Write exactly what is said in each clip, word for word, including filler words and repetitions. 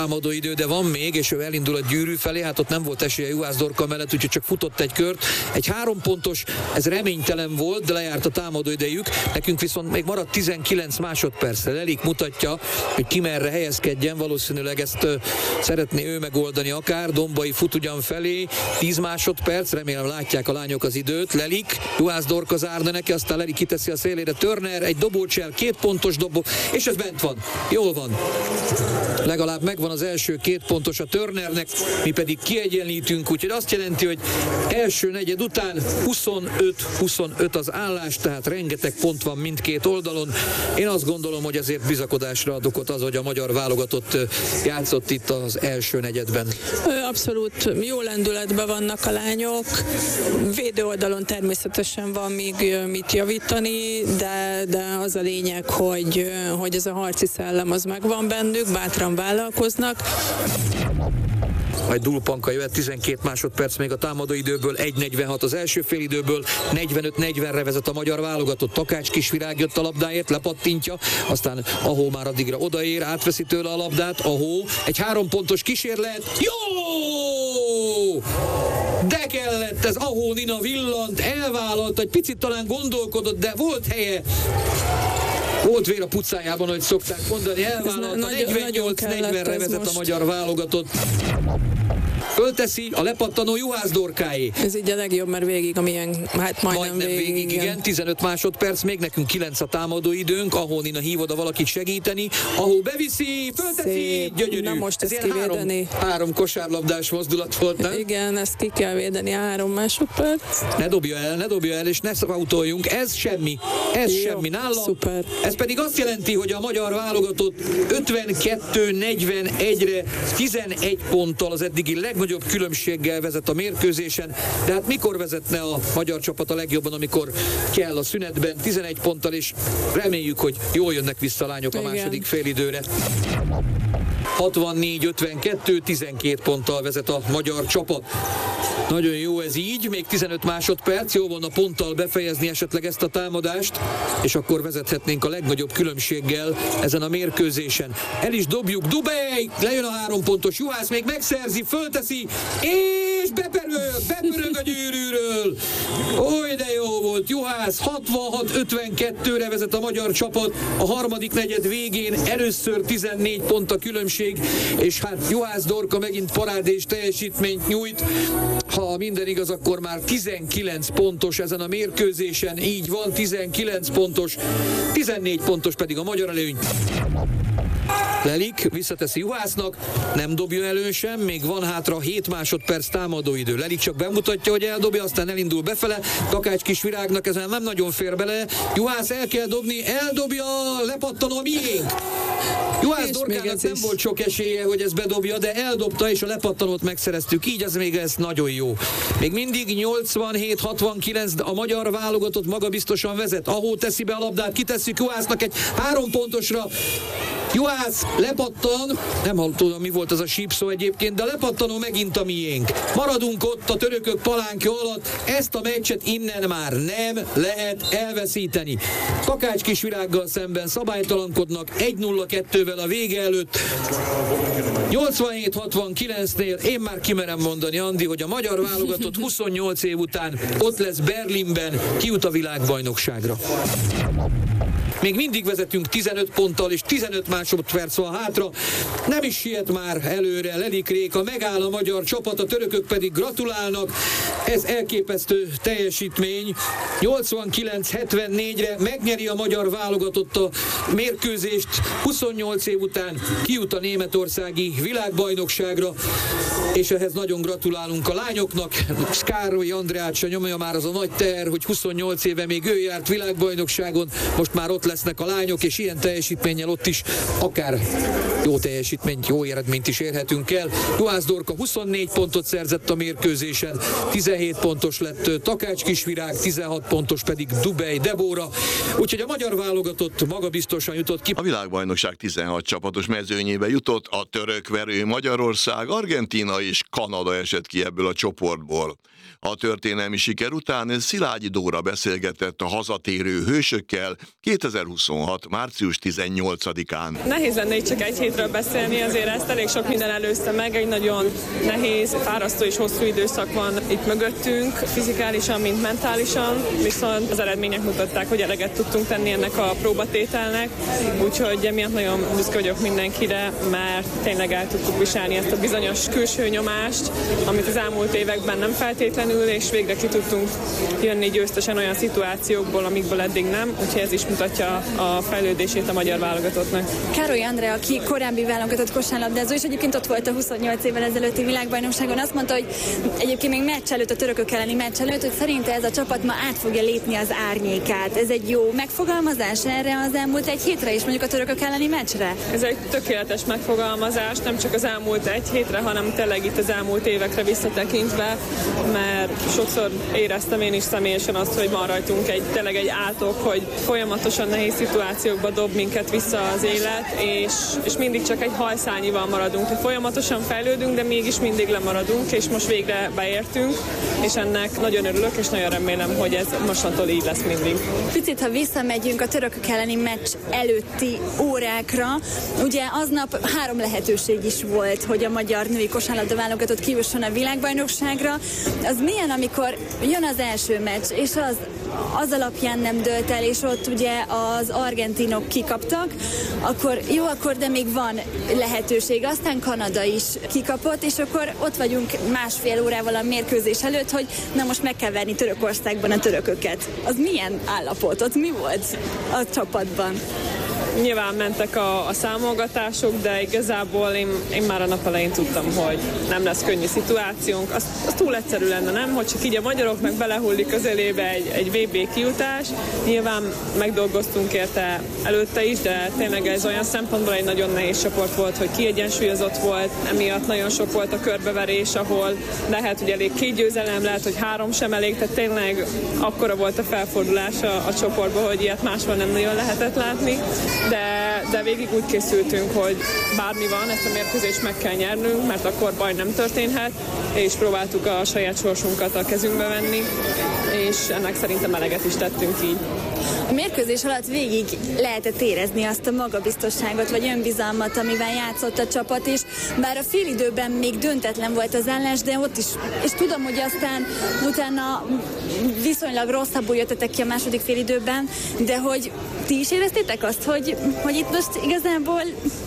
támadó idő, de van még, és ő elindul a gyűrű felé, hát ott nem volt esélye Juhász Dorka mellett, úgyhogy csak futott egy kört. Egy három pontos, ez reménytelen volt, de lejárt a támadó idejük. Nekünk viszont még maradt tizenkilenc másodperc. Lelik mutatja, hogy ki merre helyezkedjen, valószínűleg ezt uh, szeretné ő megoldani akár. Dombai fut ugyan felé, tíz másodperc, remélem látják a lányok az időt. Lelik, Juhász Dorka zárna neki, aztán Lelik kiteszi a szélére, Turner, egy dobócsel, két pontos dobó, és ez bent van. Jól van. Legalább megvan az első két pontos a Turnernek, mi pedig kiegyenlítünk, úgyhogy azt jelenti, hogy első negyed után huszonöt huszonöt az állás, tehát rengeteg pont van mindkét oldalon. Én azt gondolom, hogy azért bizakodásra ad okot az, hogy a magyar válogatott játszott itt az első negyedben. Abszolút jó lendületben vannak a lányok. Védő oldalon természetesen van még mit javítani, de, de az a lényeg, hogy, hogy ez a harci szellem az megvan bennük, bátran vállalkoznak. Egy dulpanka jöhet, tizenkét másodperc még a támadóidőből, egy negyvenhat az első félidőből, negyvenöt negyvenre vezet a magyar válogatott. Takács Kisvirág jött a labdáért, lepattintja, aztán Ahó már addigra odaér, átveszi tőle a labdát, Ahó, egy három pontos kísérlet, jó! De kellett, ez Ahó Nina villant, elvállalt, egy picit talán gondolkodott, de volt helye. Volt vér a pucájában, hogy szokták mondani, elvállalta, negyvennyolc negyvenre vezet most a magyar válogatott. Fölteszi a lepattanó Juhász Dorkáé. Ez így a legjobb, mert végig, amilyen, hát majdnem, majdnem végig, végig igen. igen. tizenöt másodperc, még nekünk kilenc a támadó időnk, ahol Nina hív oda valakit segíteni, ahol beviszi, fölteszi, szép. Gyönyörű. Na most ezt ez kivédeni. Három, három kosárlabdás mozdulat volt, nem? Igen, ezt ki kell védeni, három másodperc. Ne dobja el, ne dobja el, és ne szavautoljunk, ez semmi, ez jó, semmi nálam. Szuper. Ez pedig azt jelenti, hogy a magyar válogatott ötvenkettő negyvenegyre tizenegy ponttal az eddigi legnagyobb különbséggel vezet a mérkőzésen, de hát mikor vezetne a magyar csapat a legjobban, amikor kell a szünetben, tizenegy ponttal, és reméljük, hogy jól jönnek vissza a lányok a igen. második félidőre. hatvannégy ötvenkettő, tizenkét ponttal vezet a magyar csapat. Nagyon jó ez így, még tizenöt másodperc, jó volna ponttal befejezni esetleg ezt a támadást, és akkor vezethetnénk a legnagyobb különbséggel ezen a mérkőzésen. El is dobjuk, Dubej, lejön a három pontos, Juhász még megszerzi, fölteszi, és bepörög, bepörög a gyűrűről. Oly de jó volt, Juhász, hatvanhat ötvenkettőre vezet a magyar csapat, a harmadik negyed végén először tizennégy pont a különbség, és hát Juhász Dorka megint parádés teljesítményt nyújt. Ha minden igaz, akkor már tizenkilenc pontos ezen a mérkőzésen, így van, tizenkilenc pontos, tizennégy pontos pedig a magyar előny. Lelik visszateszi Juhásznak, nem dobja elő sem, még van hátra hét másodperc támadóidő. Lelik csak bemutatja, hogy eldobja, aztán elindul befele, Takács Kisvirágnak ezen nem nagyon fér bele, Juhász el kell dobni, eldobja, lepattanó a miénk. Juhász Dorkának nem is volt sok esélye, hogy ezt bedobja, de eldobta, és a lepattanót megszereztük, így az még ez nagyon jó. Még mindig nyolcvanhét hatvankilenc, de a magyar válogatott magabiztosan vezet. Ahó teszi be a labdát, kitesszük Juhásznak egy három pontosra. Juhász lepattan, nem tudom mi volt az a sípszó egyébként, de a lepattanó megint a miénk. Maradunk ott a törökök palánkja alatt, ezt a meccset innen már nem lehet elveszíteni. Takács Kisvirággal szemben szabálytalankodnak egy nulla kettővel a vége előtt. nyolcvanhét hatvankilencnél én már kimerem mondani, Andi, hogy a magyar válogatott huszonnyolc év után ott lesz Berlinben, kijut a világbajnokságra. Még mindig vezetünk tizenöt ponttal, és tizenöt másodperc van hátra. Nem is siet már előre Lelik Réka, megáll a magyar csapat, a törökök pedig gratulálnak. Ez elképesztő teljesítmény. nyolcvankilenc hetvennégyre megnyeri a magyar válogatott a mérkőzést. huszonnyolc év után kijut a németországi világbajnokságra, és ehhez nagyon gratulálunk a lányoknak. Skároly Andreát se nyomja már az a nagy teher, hogy huszonnyolc éve még ő járt világbajnokságon, most már ott lesznek a lányok, és ilyen teljesítménnyel ott is akár jó teljesítményt, jó eredményt is érhetünk el. Juhász Dorka huszonnégy pontot szerzett a mérkőzésen, tizenhét pontos lett Takács Kisvirág, tizenhat pontos pedig Dubej Debóra, úgyhogy a magyar válogatott magabiztosan jutott ki. A világbajnokság tizenhat csapatos mezőnyébe jutott, a török verő Magyarország, Argentína és Kanada esett ki ebből a csoportból. A történelmi siker után Szilágyi Dóra beszélgetett a hazatérő hősökkel, kétezer kétezer-huszonhat. március tizennyolcadikán. Nehéz lenne itt csak egy hétről beszélni, azért ezt elég sok minden előzte meg, egy nagyon nehéz, fárasztó és hosszú időszak van itt mögöttünk, fizikálisan, mint mentálisan, viszont az eredmények mutatták, hogy eleget tudtunk tenni ennek a próbatételnek, úgyhogy emiatt nagyon büszke vagyok mindenkire, mert tényleg el tudtuk viselni ezt a bizonyos külső nyomást, amit az elmúlt években nem feltétlenül, és végre ki tudtunk jönni győztesen olyan szituációkból, amikből eddig nem, úgyhogy ez is mutatja a fejlődését a magyar válogatottnak. Károly Andrea, aki korábbi válogatott kosárlabdázó, és egyébként ott volt a huszonnyolc évvel ezelőtti világbajnokságon, azt mondta, hogy egyébként még meccs előtt, a törökök elleni meccs előtt, hogy szerinte ez a csapat ma át fogja lépni az árnyékát. Ez egy jó megfogalmazás erre az elmúlt egy hétre is, mondjuk a törökök elleni meccsre? Ez egy tökéletes megfogalmazás, nem csak az elmúlt egy hétre, hanem tényleg itt az elmúlt évekre visszatekintve, mert sokszor éreztem én is személyesen azt, hogy van rajtunk egy, tényleg egy átok, hogy folyamatosan nehéz szituációkba dob minket vissza az élet, és, és mindig csak egy hajszányival maradunk, hogy folyamatosan fejlődünk, de mégis mindig lemaradunk, és most végre beértünk, és ennek nagyon örülök, és nagyon remélem, hogy ez mostantól így lesz mindig. Picit, ha visszamegyünk a törökök elleni meccs előtti órákra, ugye aznap három lehetőség is volt, hogy a magyar női kosárlabda válogatott kijusson a világbajnokságra. Az milyen, amikor jön az első meccs, és az, az alapján nem dölt el, és ott ugye az argentinok kikaptak, akkor jó, akkor de még van lehetőség. Aztán Kanada is kikapott, és akkor ott vagyunk másfél órával a mérkőzés előtt, hogy na most meg kell verni Törökországban a törököket. Az milyen állapot? Ott mi volt a csapatban? Nyilván mentek a, a számolgatások, de igazából én, én már a nap elején tudtam, hogy nem lesz könnyű szituációnk. Az, az túl egyszerű lenne, nem? Hogy csak így a magyaroknak belehullik az elébe egy, egy vé bé kijutás. Nyilván megdolgoztunk érte előtte is, de tényleg ez olyan szempontból egy nagyon nehéz csoport volt, hogy kiegyensúlyozott volt, emiatt nagyon sok volt a körbeverés, ahol lehet, hogy elég két győzelem, lehet, hogy három sem elég, tehát tényleg akkora volt a felfordulás a, a csoportban, hogy ilyet máshol nem nagyon lehetett látni. De, de végig úgy készültünk, hogy bármi van, ezt a mérkőzést meg kell nyernünk, mert akkor baj nem történhet, és próbáltuk a saját sorsunkat a kezünkbe venni, és ennek szerintem eleget is tettünk így. A mérkőzés alatt végig lehetett érezni azt a magabiztosságot vagy önbizalmat, amivel játszott a csapat, és bár a félidőben még döntetlen volt az állás, de ott is, és tudom, hogy aztán utána viszonylag rosszabbul jöttetek ki a második félidőben, de hogy ti is éreztétek azt, hogy, hogy itt most igazából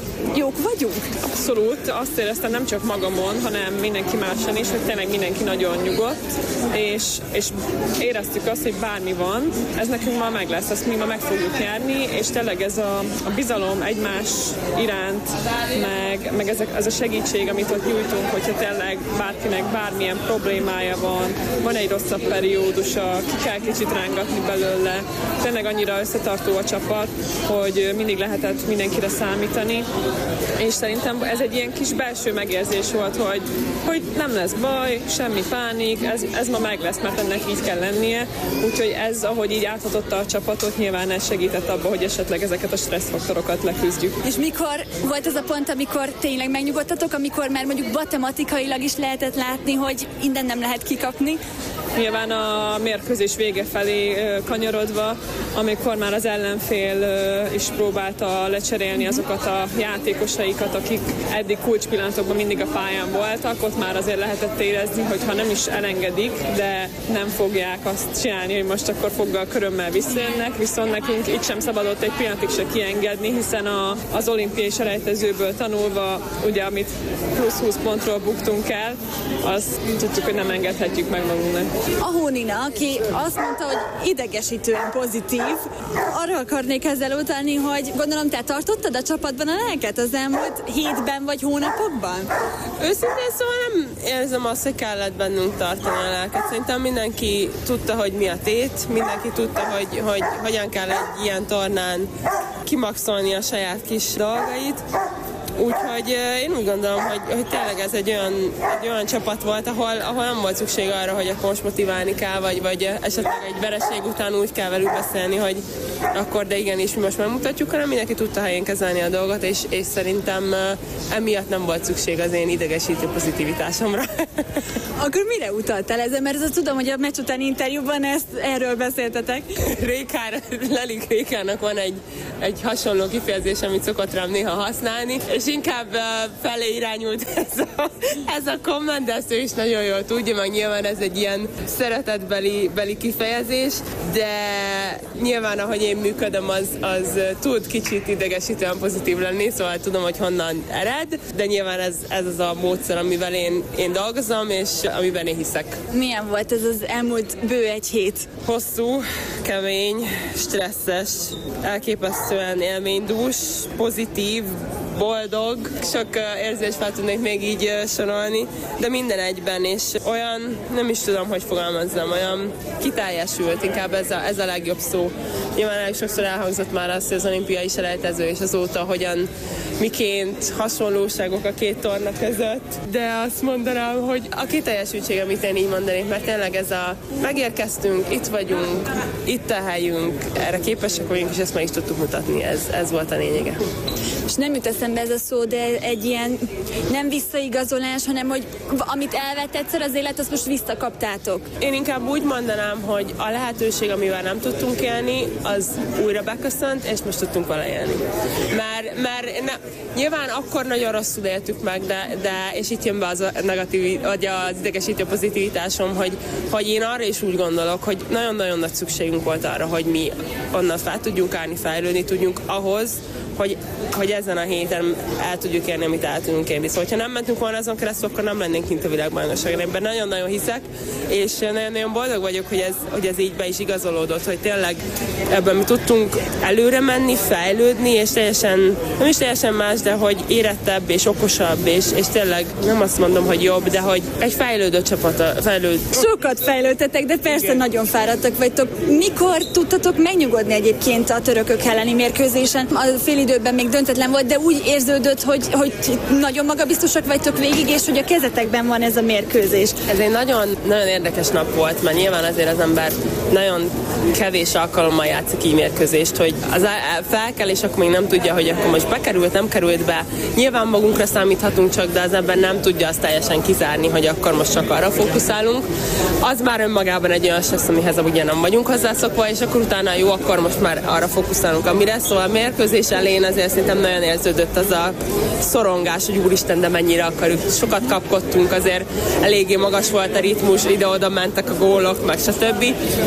jók vagyunk? Abszolút, azt éreztem nem csak magamon, hanem mindenki máson is, hogy tényleg mindenki nagyon nyugodt, és, és éreztük azt, hogy bármi van, ez nekünk ma meg lesz, ezt mi ma meg fogjuk nyerni, és tényleg ez a, a bizalom egymás iránt, meg, meg ezek, ez a segítség, amit ott nyújtunk, hogyha tényleg bárkinek bármilyen problémája van, van egy rosszabb periódusa, ki kell kicsit rángatni belőle, tényleg annyira összetartó a csapat, hogy mindig lehetett mindenkire számítani, és szerintem ez egy ilyen kis belső megérzés volt, hogy, hogy nem lesz baj, semmi pánik, ez, ez ma meg lesz, mert ennek így kell lennie, úgyhogy ez, ahogy így áthatotta a csapatot, nyilván ez segített abba, hogy esetleg ezeket a stresszfaktorokat leküzdjük. És mikor volt az a pont, amikor tényleg megnyugodtatok, amikor már mondjuk matematikailag is lehetett látni, hogy innen nem lehet kikapni? Nyilván a mérkőzés vége felé kanyarodva, amikor már az ellenfél is próbálta lecserélni azokat a játékosaikat, akik eddig kulcspillanatokban mindig a pályán voltak, ott már azért lehetett érezni, hogy ha nem is elengedik, de nem fogják azt csinálni, hogy most akkor foggal körömmel visszajönnek, viszont nekünk itt sem szabadott egy pillanatig se kiengedni, hiszen a, az olimpiai selejtezőből tanulva, ugye amit plusz húsz pontról buktunk el, azt tudtuk, hogy nem engedhetjük meg magunknak. A Hónina, aki azt mondta, hogy idegesítően pozitív, arra akarnék ezzel utalni, hogy gondolom te tartottad a csapatban a lelket az elmúlt hétben vagy hónapokban? Őszintén szóval nem érzem azt, hogy kellett bennünk tartani a lelket. Szerintem mindenki tudta, hogy mi a tét, mindenki tudta, hogy, hogy hogyan kell egy ilyen tornán kimaxolni a saját kis dolgait. Úgyhogy én úgy gondolom, hogy, hogy tényleg ez egy olyan, egy olyan csapat volt, ahol, ahol nem volt szükség arra, hogy akkor most motiválni kell, vagy, vagy esetleg egy vereség után úgy kell velük beszélni, hogy akkor de igenis mi most megmutatjuk, hanem mindenki tudta helyén kezelni a dolgot, és, és szerintem emiatt nem volt szükség az én idegesítő pozitivitásomra. Akkor mire utaltál ezzel? Mert ezt tudom, hogy a meccs utáni interjúban ezt, erről beszéltetek. Rékára, Lelik Rékának van egy, egy hasonló kifejezés, amit szokott rám néha használni, és inkább uh, felé irányult ez a, ez a komment, de ezt ő is nagyon jól tudja, meg nyilván ez egy ilyen szeretetbeli beli kifejezés, de nyilván ahogy én működöm, az, az tud kicsit idegesítően pozitív lenni, szóval tudom, hogy honnan ered, de nyilván ez, ez az a módszer, amivel én, én dolgozom, és amiben én hiszek. Milyen volt ez az elmúlt bő egy hét? Hosszú, kemény, stresszes, elképesztően élménydús, pozitív, boldog, sok érzést fel tudnék még így sorolni, de minden egyben, és olyan, nem is tudom, hogy fogalmazzam, olyan kiteljesült, inkább ez a, ez a legjobb szó. Nyilván elég sokszor elhangzott már azt, hogy az olimpiai selejtező és azóta hogyan, miként hasonlóságok a két torna között, de azt mondanám, hogy a kiteljesültség, amit én így mondanék, mert tényleg ez a megérkeztünk, itt vagyunk, itt a helyünk, erre képesek vagyunk, és ezt meg is tudtuk mutatni, ez, ez volt a lényege. És nem jut eszembe ez a szó, de egy ilyen nem visszaigazolás, hanem hogy amit elvett egyszer az élet, azt most visszakaptátok. Én inkább úgy mondanám, hogy a lehetőség, amivel nem tudtunk élni, az újra beköszönt, és most tudtunk vele élni. Mert, mert ne, nyilván akkor nagyon rosszul éltük meg, de, de és itt jön be az a negatív, vagy az idegesítő pozitivitásom, hogy, hogy én arra is úgy gondolok, hogy nagyon-nagyon nagy szükségünk volt arra, hogy mi onnan fel tudjunk állni, fejlődni tudjunk ahhoz, hogy, hogy ezen a héten el tudjuk érni, amit el tudunk érni. Szóval, ha nem mentünk volna azon keresztül, akkor nem lennénk kint a világbajnokságon. Ebben nagyon-nagyon hiszek, és nagyon-nagyon boldog vagyok, hogy ez, hogy ez így be is igazolódott, hogy tényleg ebben mi tudtunk előre menni, fejlődni, és teljesen, nem is teljesen más, de hogy érettebb és okosabb, és, és tényleg nem azt mondom, hogy jobb, de hogy egy fejlődő csapat, fejlőd. Sokat fejlődtetek, de persze igen, nagyon fáradtak vagytok. Mikor tudtatok megnyugodni egyébként a törökök elleni mérkőzésen? A fél időben még döntetlen volt, de úgy érződött, hogy, hogy nagyon magabiztosak vagytok végig, és hogy a kezetekben van ez a mérkőzés. Ez egy nagyon, nagyon érdekes nap volt, mert nyilván azért az ember nagyon kevés alkalommal játszik így mérkőzést, hogy az fel kell, és akkor még nem tudja, hogy akkor most bekerült, nem került be. Nyilván magunkra számíthatunk csak, de az ember nem tudja azt teljesen kizárni, hogy akkor most csak arra fókuszálunk. Az már önmagában egy olyan stressz, amihez ugye nem vagyunk hozzászokva, és akkor utána jó, akkor most már arra fókuszálunk, amire. Szóval a mérkőzés elején azért szerintem nagyon érződött az a szorongás, hogy úristen, de mennyire akarjuk. Sokat kapkodtunk, azért eléggé magas volt a ritmus, ide-oda mentek a gólok, meg stb.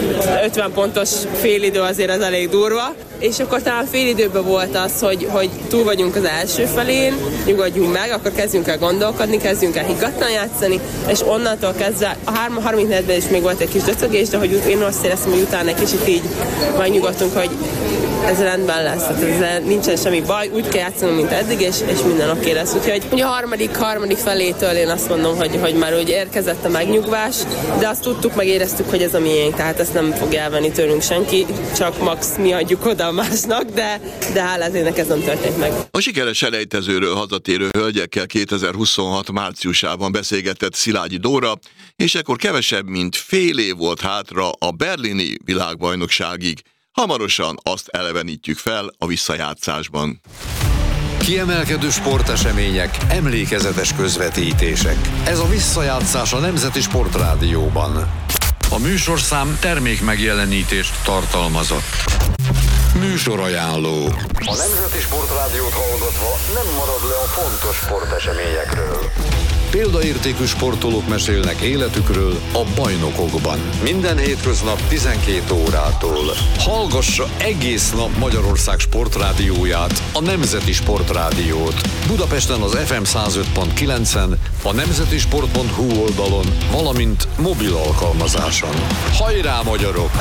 ötven pontos félidő azért az elég durva. És akkor talán fél időben volt az, hogy, hogy túl vagyunk az első felén, nyugodjunk meg, akkor kezdjünk el gondolkodni, kezdjünk el higgadtan játszani, és onnantól kezdve a harmincnegyedben is még volt egy kis döcögés, de hogy én azt éreztem, hogy utána egy kicsit így megnyugodtunk, hogy ez rendben lesz, tehát ez, nincsen semmi baj, úgy kell játszanunk, mint eddig, és, és minden oké lesz. Úgyhogy ugye a harmadik, harmadik felétől én azt mondom, hogy, hogy már úgy érkezett a megnyugvás, de azt tudtuk, meg éreztük, hogy ez a miénk, tehát ezt nem fogja elvenni tőlünk senki, csak max mi adjuk oda a másnak, de, de hál' ezének ez nem történt meg. A sikeres selejtezőről hazatérő hölgyekkel kétezer-huszonhat márciusában beszélgetett Szilágyi Dóra, és ekkor kevesebb, mint fél év volt hátra a berlini világbajnokságig. Hamarosan azt elevenítjük fel a visszajátszásban. Kiemelkedő sportesemények, emlékezetes közvetítések. Ez a visszajátszás a Nemzeti Sportrádióban. A műsorszám termékmegjelenítést tartalmazott. Műsorajánló. A Nemzeti Sportrádiót hallgatva nem marad le a fontos sporteseményekről. Példaértékű sportolók mesélnek életükről a bajnokokban. Minden hétköznap tizenkét órától. Hallgassa egész nap Magyarország sportrádióját, a Nemzeti Sportrádiót. Budapesten az ef em száz öt pont kilencen, a nemzetisport pont hu oldalon, valamint mobil alkalmazáson. Hajrá, magyarok!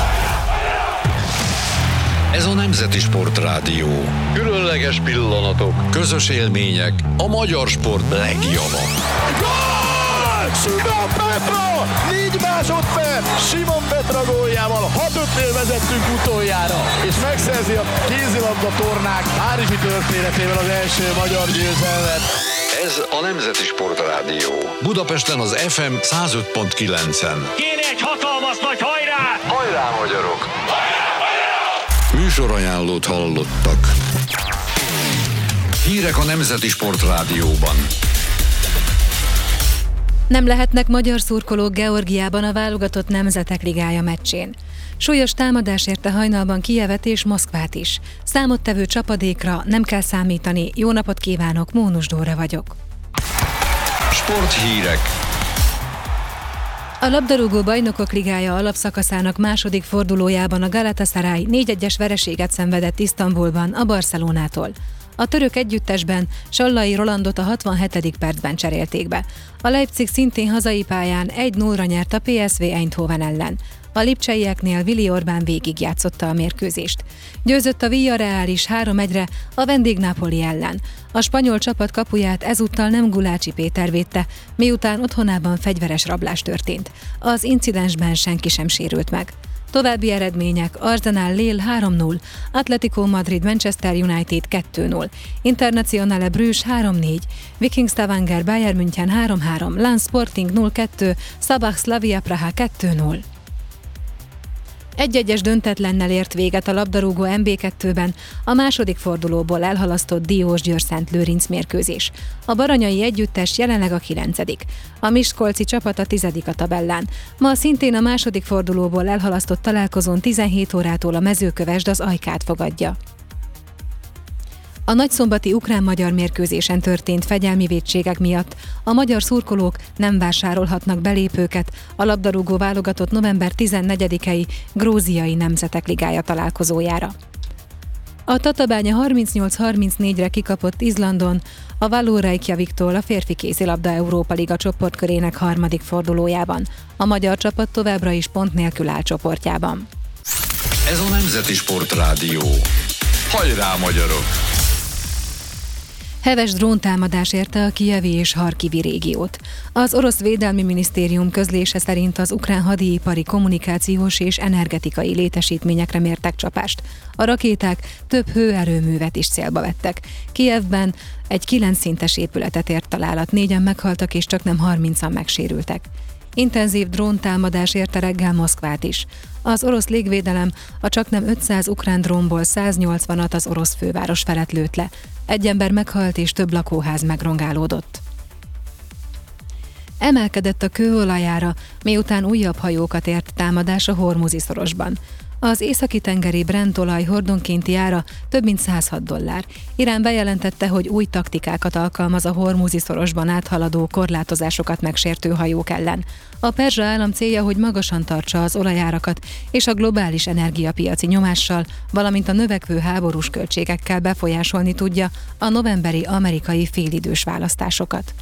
Ez a Nemzeti Sportrádió. Különleges pillanatok, közös élmények, a magyar sport legjava. Gól! Simon Petra! négy másodperc! Simon Petra góljával hat ötnél vezettünk utoljára, és megszerzi a kézilabda tornák párizsi történetével az első magyar győzelmet. Ez a Nemzeti Sportrádió. Budapesten az ef em száz öt pont kilencen. Kéne egy hatalmas nagy hajrá! Hajrá, magyarok! Hajrá, hajrá! Műsorajánlót hallottak. Hírek a Nemzeti Sportrádióban. Nem lehetnek magyar szurkolók Georgiában a válogatott nemzetek ligája meccsén. Súlyos támadás érte hajnalban Kijevet és Moszkvát is. Számottevő csapadékra nem kell számítani. Jó napot kívánok, Mónus Dóra vagyok. Sporthírek. A labdarúgó bajnokok ligája alapszakaszának második fordulójában a Galatasaray négy egyes vereséget szenvedett Isztambulban a Barcelonától. A török együttesben Sallai Rolandot a hatvanhetedik percben cserélték be. A Leipzig szintén hazai pályán egy nullra nyert a pé es vé Eindhoven ellen. A lipcseieknél Willi Orbán végigjátszotta a mérkőzést. Győzött a Villarreal is három egyre a vendég Napoli ellen. A spanyol csapat kapuját ezúttal nem Gulácsi Péter védte, miután otthonában fegyveres rablás történt. Az incidensben senki sem sérült meg. További eredmények: Arsenal Lille három null, Atletico Madrid Manchester United kettő null, Internazionale Bruges három négy, Viking Stavanger Bayern München három három, Lens Sporting nulla kettő, Szabah Slavia Praha kettő null. Egy-egyes döntetlennel ért véget a labdarúgó em bé kettőben a második fordulóból elhalasztott Diós-Győr-Szent Lőrinc mérkőzés. A baranyai együttes jelenleg a kilencedik. A miskolci csapat a tizedik a tabellán. Ma szintén a második fordulóból elhalasztott találkozón tizenhét órától a Mezőkövesd az Ajkát fogadja. A nagyszombati ukrán-magyar mérkőzésen történt fegyelmi vétségek miatt a magyar szurkolók nem vásárolhatnak belépőket a labdarúgó válogatott november tizennegyedikei Gróziai Nemzetek Ligája találkozójára. A Tatabánya harmincnyolc harmincnégyre kikapott Izlandon a Valur Reykjaviktól a férfi kézilabda Európa Liga csoportkörének harmadik fordulójában. A magyar csapat továbbra is pont nélkül áll csoportjában. Ez a Nemzeti Sportrádió. Hajrá, magyarok! Heves dróntámadás érte a kijevi és harkivi régiót. Az orosz védelmi minisztérium közlése szerint az ukrán hadipari, kommunikációs és energetikai létesítményekre mértek csapást. A rakéták több hőerőművet is célba vettek. Kijevben egy kilenc szintes épületet ért találat, négyen meghaltak és csaknem harmincan megsérültek. Intenzív dróntámadás érte reggel Moszkvát is. Az orosz légvédelem a csaknem ötszáz ukrán drónból száznyolcvanat az orosz főváros felett lőtt le. Egy ember meghalt és több lakóház megrongálódott. Emelkedett a kőolajára, miután újabb hajókat ért támadás a Hormuzi-szorosban. Az északi-tengeri Brent olaj hordonkénti ára több mint száz hat dollár. Irán bejelentette, hogy új taktikákat alkalmaz a Hormuzi-szorosban áthaladó korlátozásokat megsértő hajók ellen. A perzsa állam célja, hogy magasan tartsa az olajárakat, és a globális energiapiaci nyomással, valamint a növekvő háborús költségekkel befolyásolni tudja a novemberi amerikai félidős választásokat.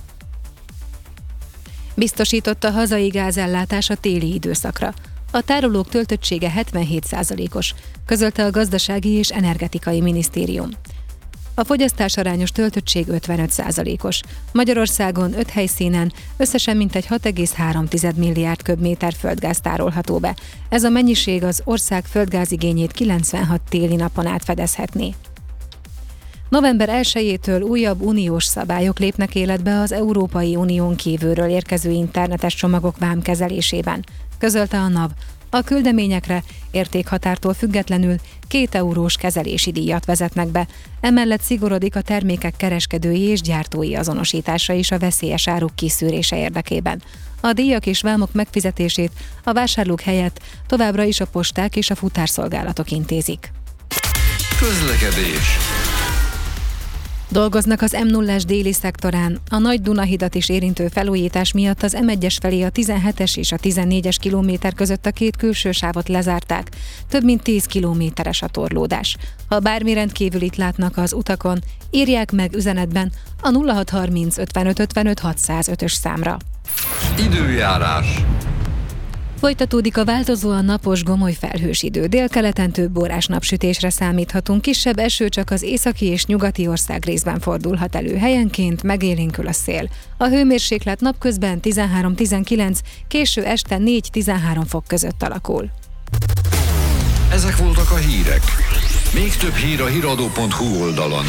Biztosította hazai gázellátás a téli időszakra. A tárolók töltöttsége hetvenhét százalékos, közölte a Gazdasági és Energetikai Minisztérium. A fogyasztásarányos töltöttség ötvenöt százalékos. Magyarországon öt helyszínen összesen mintegy hat egész három milliárd köbméter földgáz tárolható be. Ez a mennyiség az ország földgázigényét kilencvenhat téli napon át fedezhetné. November elsejétől újabb uniós szabályok lépnek életbe az Európai Unión kívülről érkező internetes csomagok vámkezelésében, közölte a NAV. A küldeményekre értékhatártól függetlenül két eurós kezelési díjat vezetnek be, emellett szigorodik a termékek kereskedői és gyártói azonosítása is a veszélyes áruk kiszűrése érdekében. A díjak és vámok megfizetését a vásárlók helyett továbbra is a posták és a futárszolgálatok intézik. Közlekedés. Dolgoznak az em nullás déli szektorán. A Nagy Dunahidat is érintő felújítás miatt az em egyes felé a tizenhetes és a tizennégyes kilométer között a két külső sávot lezárták. Több mint tíz kilométeres a torlódás. Ha bármi rendkívülit látnak az utakon, írják meg üzenetben a nulla hat harminc ötvenöt ötvenöt hatszázötös számra. Időjárás. Folytatódik a változóan napos, gomoly felhős idő. Délkeleten több órás napsütésre számíthatunk, kisebb eső csak az északi és nyugati ország részben fordulhat elő. Helyenként megélénkül a szél. A hőmérséklet napközben tizenhárom-tizenkilenc, késő este négy-tizenhárom fok között alakul. Ezek voltak a hírek. Még több hír a híradó pont hu oldalon.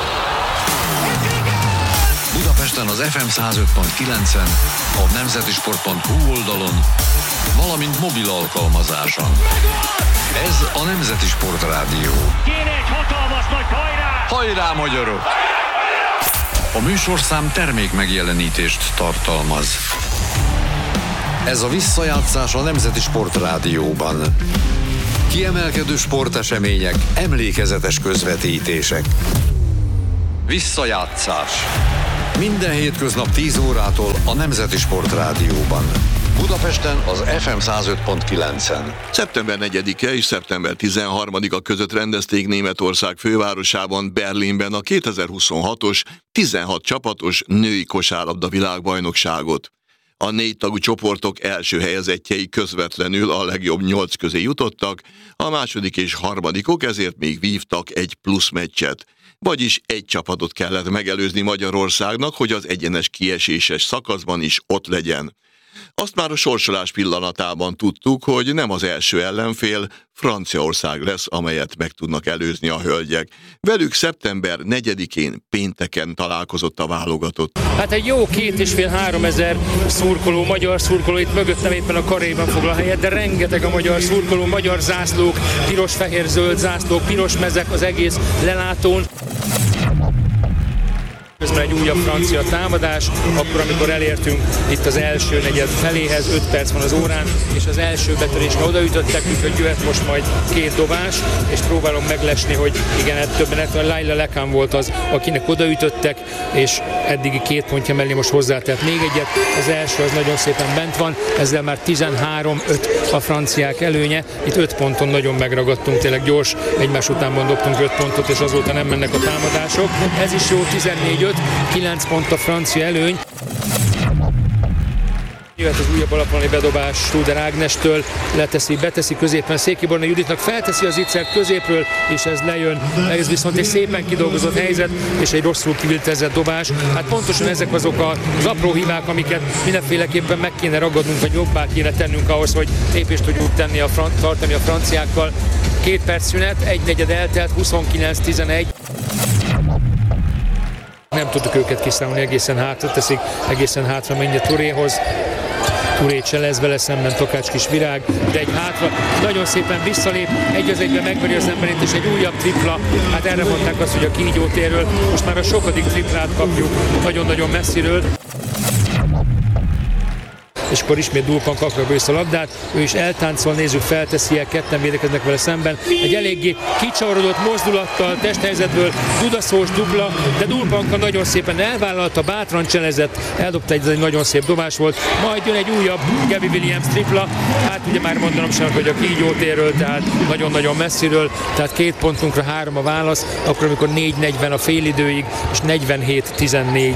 Budapesten az ef em száz öt pont kilencen, a nemzetisport pont hu oldalon, valamint mobil alkalmazáson. Ez a Nemzeti Sport Rádió. Kéne egy hatalmas nagy hajrá! Hajrá, magyarok! A műsorszám termék megjelenítést tartalmaz. Ez a visszajátszás a Nemzeti Sport Rádióban. Kiemelkedő sportesemények, emlékezetes közvetítések. Visszajátszás. Minden hétköznap tíz órától a Nemzeti Sport Rádióban. Budapesten az ef em száz öt pont kilencen. szeptember negyedike és szeptember tizenharmadika között rendezték Németország fővárosában, Berlinben a kétezer-huszonhatos tizenhat csapatos női kosárlabda világbajnokságot. A négy tagú csoportok első helyezettjei közvetlenül a legjobb nyolc közé jutottak, a második és harmadikok ezért még vívtak egy plusz meccset. Vagyis egy csapatot kellett megelőzni Magyarországnak, hogy az egyenes kieséses szakaszban is ott legyen. Azt már a sorsolás pillanatában tudtuk, hogy nem az első ellenfél, Franciaország lesz, amelyet meg tudnak előzni a hölgyek. Velük szeptember negyedikén pénteken találkozott a válogatott. Hát egy jó két és fél három ezer szurkoló, magyar szurkoló, itt mögöttem éppen a karéban foglal helyet, de rengeteg a magyar szurkoló, magyar zászlók, piros-fehér-zöld zászlók, piros mezek az egész lelátón. Közben egy újabb francia támadás, akkor amikor elértünk itt az első negyed feléhez, öt perc van az órán, és az első betörésre odaütöttek, úgyhogy jöhet most majd két dobás, és próbálom meglesni, hogy igen, többen, Laila Lekán volt az, akinek odaütöttek, és eddigi két pontja mellé most hozzátett még egyet, az első az nagyon szépen bent van, ezzel már tizenhárom öt a franciák előnye, itt öt ponton nagyon megragadtunk, tényleg gyors, egymás után dobtunk öt pontot, és azóta nem mennek a támadások, ez is jó, tizennégy öt, kilenc pont a francia előny. Jöhet az újabb alapvonali bedobás Studer Ágnestől, leteszi, beteszi középen Széki Borna Juditnak, felteszi az ittszert középről, és ez lejön. Ez viszont egy szépen kidolgozott helyzet, és egy rosszul kivitelezett dobás. Hát pontosan ezek azok az apró hibák, amiket mindenféleképpen meg kéne ragadnunk, vagy jobbá kéne tennünk ahhoz, hogy lépést tudjuk tenni a fran- tartani a franciákkal. Két perc szünet, egy negyed eltelt, huszonkilenc tizenegy. Nem tudtuk őket kiszámolni, egészen hátra teszik, egészen hátra menj a Turéhoz. Turé cselez vele szemben Takács Kisvirág, de egy hátra, nagyon szépen visszalép, egy az egyben megveri az emberét, és egy újabb tripla. Hát erre mondták azt, hogy a kígyó térről most már a sokadik triplát kapjuk nagyon-nagyon messziről. És akkor ismét Dulpan kakra vissza a labdát, ő is eltáncol, nézzük, felteszi-e, ketten védekeznek vele szemben. Egy eléggé kicsavarodott mozdulattal, testhelyzetből dudaszós dupla, de Dulpanka nagyon szépen elvállalta, bátran cselezett, eldobta, egy, egy nagyon szép dobás volt, majd jön egy újabb Gabby Williams tripla, hát ugye már mondanom sem, hogy a kígyó térről, tehát nagyon-nagyon messziről, tehát két pontunkra három a válasz, akkor amikor négy negyven a félidőig, és negyvenhét tizennégy.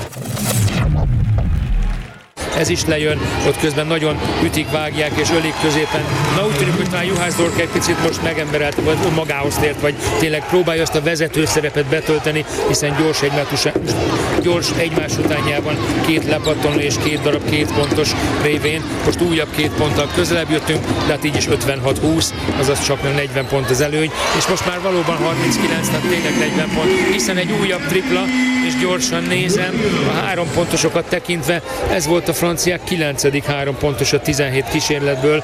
Ez is lejön, ott közben nagyon ütik, vágják és ölik középen. Na úgy tűnik, hogy talán Juhász Dorka egy picit most megemberelte, vagy magához tért, vagy tényleg próbálja azt a vezető szerepet betölteni, hiszen gyors egymás, gyors egymás utánjában két lepattanó és két darab két pontos révén. Most újabb két ponttal közelebb jöttünk, de hát így is ötvenhat húsz, azaz csak negyven pont az előny, és most már valóban harminckilenc, tehát tényleg negyven pont, hiszen egy újabb tripla, és gyorsan nézem, a három pontosokat tekintve, ez volt a franciák kilencedik három pontos a tizenhét kísérletből.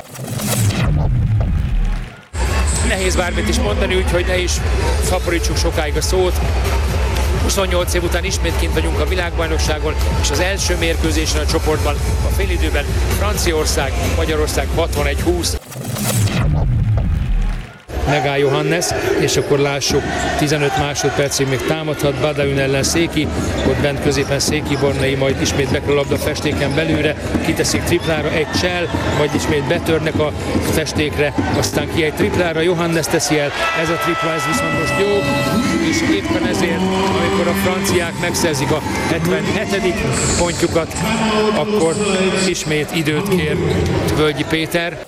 Nehéz bármit is mondani, úgyhogy ne is szaporítsuk sokáig a szót. huszonnyolc év után ismét kint vagyunk a világbajnokságon, és az első mérkőzésen a csoportban a félidőben Franciaország, Magyarország hatvanegy húsz. megáll Johannes, és akkor lássuk, tizenöt másodpercig még támadhat Badaün ellen Széki, ott bent középen Széki Bornai, majd ismét be a labda festéken belőle, kiteszik triplára egy csel, majd ismét betörnek a festékre, aztán ki egy triplára, Johannes teszi el, ez a tripla, ez viszont most jó, és éppen ezért, amikor a franciák megszerzik a hetvenhetedik pontjukat, akkor ismét időt kér Völgyi Péter.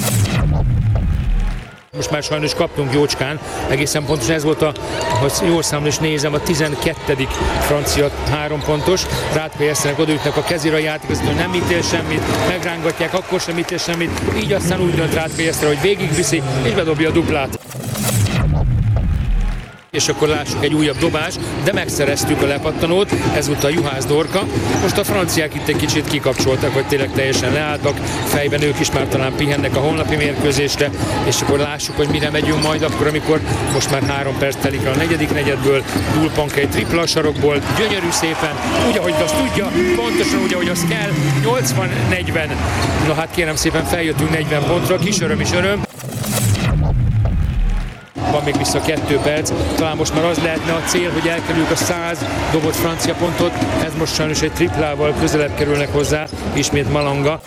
Most már sajnos kaptunk jócskán, egészen pontosan ez volt a, ha jól számol és nézem, a tizenkettedik francia három pontos. Rátka Eszternek odaütnek a kezére a játékot, hogy nem ítél semmit, megrángatják, akkor sem ítél semmit, így aztán úgy dönt Rátka Eszter, hogy végigviszi, és bedobja a duplát. És akkor lássuk egy újabb dobás, de megszereztük a lepattanót, ez volt a Juhász Dorka. Most a franciák itt egy kicsit kikapcsoltak, vagy tényleg teljesen leálltak, fejben ők is már talán pihennek a holnapi mérkőzésre, és akkor lássuk, hogy mire megyünk majd akkor, amikor most már három perc telik el a negyedik negyedből, Dulpank egy tripla a sarokból, gyönyörű szépen, úgy, ahogy azt tudja, pontosan úgy, ahogy azt kell, nyolcvan negyven. Na hát kérem szépen, feljöttünk negyven pontra, kis öröm is öröm. Van még vissza kettő perc, talán most már az lehetne a cél, hogy elkerüljük a száz dobott francia pontot, ez most sajnos egy triplával közelebb kerülnek hozzá, ismét Malanga.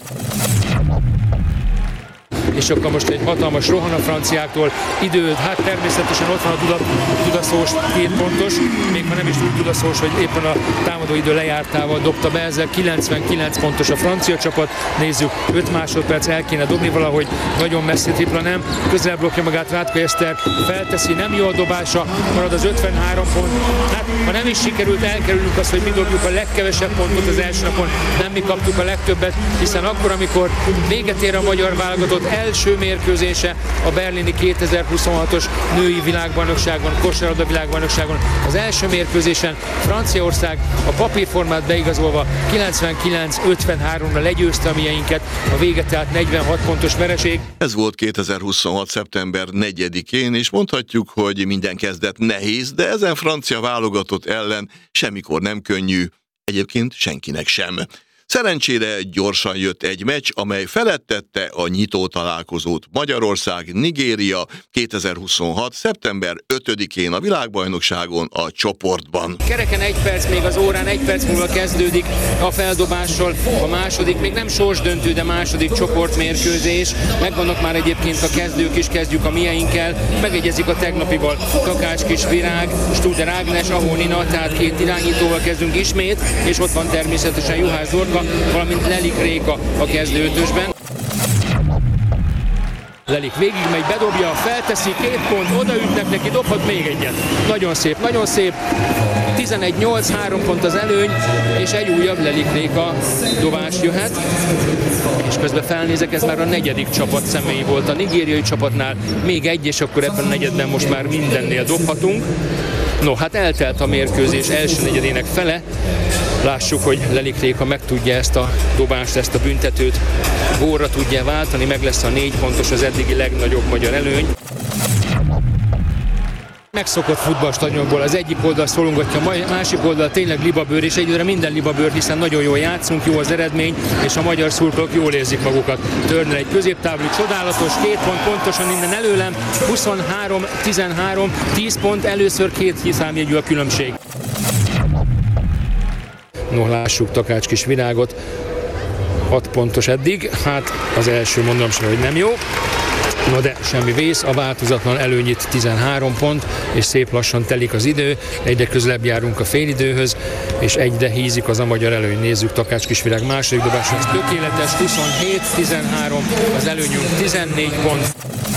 És akkor most egy hatalmas rohan a franciáktól, idő, hát természetesen ott van a Duda, Dudaszós két pontos, még ha nem is úgy Dudaszós, hogy éppen a támadó idő lejártával dobta be, ezzel kilencvenkilenc pontos a francia csapat, nézzük, öt másodperc el kéne dobni valahogy, nagyon messzi tripla nem, közelebb blokja magát Rátka Eszter, felteszi, nem jó a dobása, marad az ötvenhárom pont, hát ha nem is sikerült, elkerülünk azt, hogy mi dobjuk a legkevesebb pontot az első napon, nem mi kaptuk a legtöbbet, hiszen akkor, amikor véget ér a magyar válogatott első mérkőzése a berlini kétezer-huszonhatos női világbajnokságon, kosárlabda világbajnokságon. Az első mérkőzésen Franciaország a papírformát beigazolva kilencvenkilenc ötvenháromra legyőzte a mieinket, a vége tehát negyvenhat pontos vereség. Ez volt kétezer-huszonhat. szeptember negyedikén, és mondhatjuk, hogy minden kezdet nehéz, de ezen francia válogatott ellen semmikor nem könnyű, egyébként senkinek sem. Szerencsére gyorsan jött egy meccs, amely felettette a nyitó találkozót. Magyarország-Nigéria kétezer-huszonhat. szeptember ötödikén a világbajnokságon a csoportban. Kereken egy perc még az órán, egy perc múlva kezdődik a feldobással a második, még nem sorsdöntő, de második csoportmérkőzés. Megvannak már egyébként a kezdők is, kezdjük a mieinkkel, megegyezik a tegnapival. Takács Kis Virág, Studer Ágnes, Ahó Nina, tehát két irányítóval kezdünk ismét, és ott van természetesen Juhász Dorka, valamint Lelik Réka a kezdő ötösben. Lelik végigmegy, bedobja, felteszi, két pont, odaütnek neki, dobhat még egyet. Nagyon szép, nagyon szép. tizenegy nyolc, három pont az előny, és egy újabb Lelik Réka dobás jöhet. És közben felnézek, ez már a negyedik csapat személyi volt a nigériai csapatnál. Még egy, és akkor ebben a negyedben most már mindennél dobhatunk. No, hát eltelt a mérkőzés első negyedének fele. Lássuk, hogy Lelik Réka meg tudja ezt a dobást, ezt a büntetőt gólra tudja váltani, meg lesz a négy pontos, az eddigi legnagyobb magyar előny. Megszokott futballstadionból az egyik oldal szólongatja, a másik oldal tényleg libabőr, és egyre minden libabőr, hiszen nagyon jól játszunk, jó az eredmény, és a magyar szurkolók jól érzik magukat. Turner egy középtávoli, csodálatos, két pont pontosan innen előlem, huszonhárom tizenhárom, tíz pont, először két számjegyű a különbség. No, lássuk Takács Kis Virágot, hat pontos eddig, hát az első mondom sem, hogy nem jó. Na de semmi vész, a változatlan előnyit tizenhárom pont, és szép lassan telik az idő, egyre közelebb járunk a félidőhöz, és egyre hízik az a magyar előny. Nézzük Takács Kis Virág második dobása, ez tökéletes, huszonhét tizenhárom, az előnyünk tizennégy pont.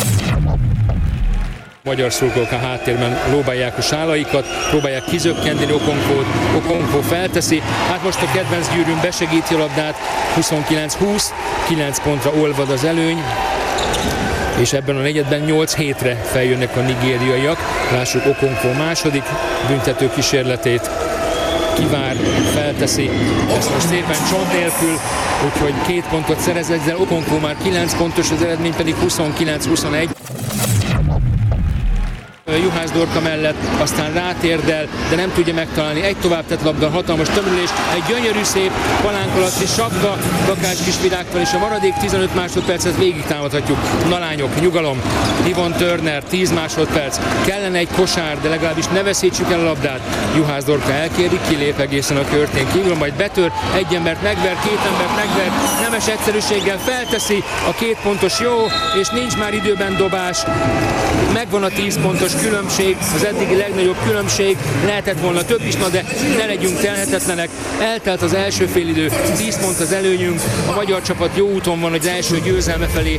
Magyar szurkolók a háttérben lóbálják a sálaikat, próbálják kizökkenteni Okonkót, Okonkó felteszi, hát most a kedvenc gyűrűn besegíti a labdát, huszonkilenc húsz, kilenc pontra olvad az előny, és ebben a negyedben nyolc hétre feljönnek a nigériaiak. Lássuk Okonkó második büntető kísérletét, kivár, felteszi, ezt most szépen csont nélkül, úgyhogy két pontot szerez, ezzel Okonkó már kilenc pontos, az eredmény pedig huszonkilenc huszonegy. Juhász Dorka mellett, aztán rátérdel, de nem tudja megtalálni. Egy tovább tett labda, hatalmas tömörülés, egy gyönyörű szép palánk alatti sapka Takács Kisvirágtól, és a maradék tizenöt másodpercet végig támadhatjuk. Na lányok, nyugalom. Yvonne Turner, tíz másodperc. Kellene egy kosár, de legalábbis ne veszítsük el a labdát. Juhász Dorka elkéri, kilép egészen a körtén kívül, majd betör, egy embert megver, két embert megver, nemes egyszerűséggel felteszi a két pontos jó, és nincs már időben dobás. Megvan a tíz pontos különbség, az eddigi legnagyobb különbség, lehetett volna több is, na de ne legyünk telhetetlenek. Eltelt az első félidő, tíz pont az előnyünk, a magyar csapat jó úton van az első győzelme felé.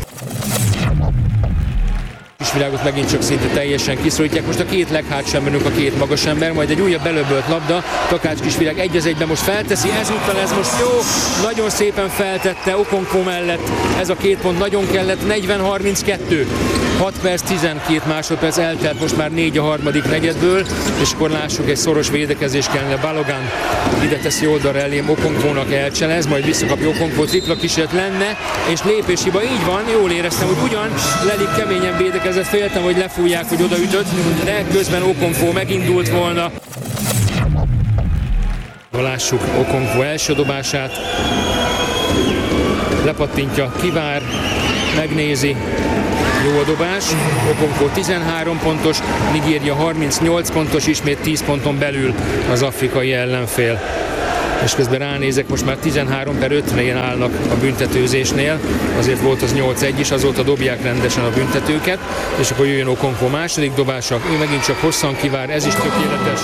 Kisvirágot megint csak szinte teljesen kiszorítják. Most a két leghátsemberünk, a két magas ember, majd egy újabb belöbölt labda. Takács Kisvirág egy az egyben most felteszi, ezúttal ez most jó, nagyon szépen feltette Okonkwo mellett. Ez a két pont nagyon kellett, negyven harminckettő. hat perc, tizenkét másodperc eltelt most már négy a harmadik negyedből, és akkor lássuk, egy szoros védekezés kellene. Balogun ide teszi oldalra elém, Okonkwo-nak elcselez, majd visszakapja Okonkwo, tripla kísérlet lenne, és lépéshiba, így van, jól éreztem, hogy ugyan Lelik keményen védekezett, féltem, hogy lefújják, hogy odaütött, de közben Okonkwo megindult volna. Lássuk Okonkwo első dobását, lepattintja, kivár, megnézi, jó a dobás, Okonkwo tizenhárom pontos, Nigéria harmincnyolc pontos, ismét tíz ponton belül az afrikai ellenfél. És közben ránézek, most már tizenhárom per ötre állnak a büntetőzésnél, azért volt az nyolc egy is, azóta dobják rendesen a büntetőket, és akkor jöjjön Okonkwo második dobása, ő megint csak hosszan kivár, ez is tökéletes.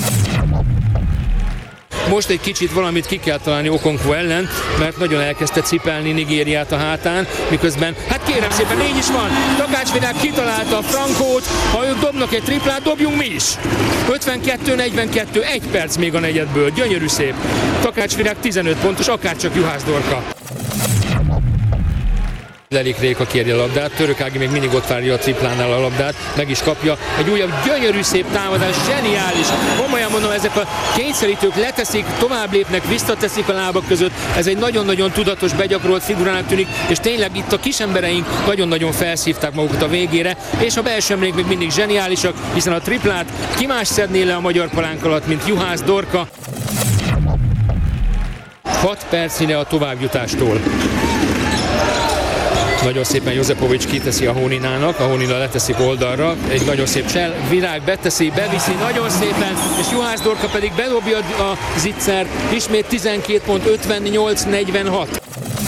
Most egy kicsit valamit ki kell találni Okonkwo ellen, mert nagyon elkezdte cipelni Nigériát a hátán, miközben, hát kérem szépen, így is van, Takács Virág kitalálta a frankót, ha ők dobnak egy triplát, dobjunk mi is. ötvenkettő negyvenkettő, egy perc még a negyedből, gyönyörű szép. Takács Virág tizenöt pontos, akárcsak Juhász Dorka. Lelik Réka kéri a labdát, Török Ági még mindig ott várja a triplánál a labdát, meg is kapja. Egy újabb gyönyörű szép támadás, zseniális. Komolyan mondom, ezek a kényszerítők leteszik, tovább lépnek, visszateszik a lábak között. Ez egy nagyon-nagyon tudatos, begyakorolt figurának tűnik, és tényleg itt a kisembereink nagyon-nagyon felszívták magukat a végére, és a belső emlék még mindig zseniálisak, hiszen a triplát ki más szedné le a magyar palánk alatt, mint Juhász Dorka. hat percnyire a továbbjutástól. Nagyon szépen Jozepovics kiteszi a Hóninának, a Hónina leteszik oldalra, egy nagyon szép csel, Virág beteszi, beviszi nagyon szépen, és Juhász Dorka pedig bedobja a zicsert, ismét tizenkét pont, ötvennyolc negyvenhat.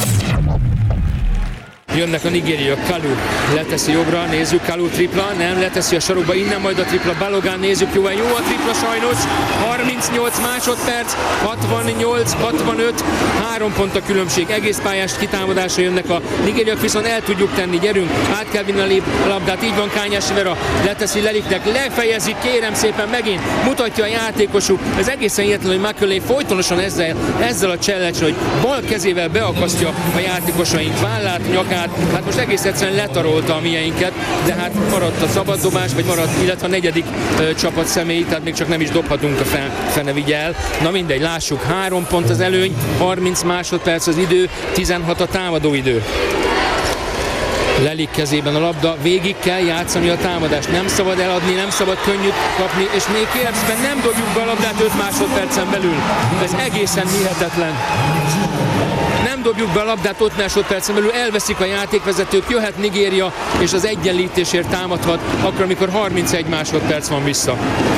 Jönnek a nigériaiak, Kalu leteszi jobbra, nézzük, Kalu tripla, nem, leteszi a sarokba, innen majd a tripla, Balogun, nézzük, jó, jó a tripla sajnos, harmincnyolc másodperc, hatvannyolc hatvanöt, három pont a különbség, egész pályás kitámadásra jönnek a nigériaiak, viszont el tudjuk tenni, gyerünk, át kell vinni a labdát, így van, Kányás Vera, leteszi Leliknek, lefejezik, kérem szépen megint, mutatja a játékosuk, ez egészen hihetetlen, hogy McCulley folytonosan ezzel, ezzel a challenge, hogy bal kezével beakasztja a játékosaink vállát, nyakát. Hát most egész egyszerűen letarolta a mieinket, de hát maradt a szabaddobás, vagy maradt, illetve a negyedik ö, csapat személyi, tehát még csak nem is dobhatunk, a fe, fene vigye el. Na mindegy, lássuk, három pont az előny, harminc másodperc az idő, tizenhat a támadóidő. Lelik kezében a labda, végig kell játszani a támadást, nem szabad eladni, nem szabad könnyűt kapni, és még kérem szépen nem dobjuk be a labdát öt másodpercen belül. Ez egészen hihetetlen. Nem dobjuk be a labdát öt másodpercen belül, elveszik a játékvezetők, jöhet Nigéria, és az egyenlítésért támadhat, akkor, amikor harmincegy másodperc van vissza.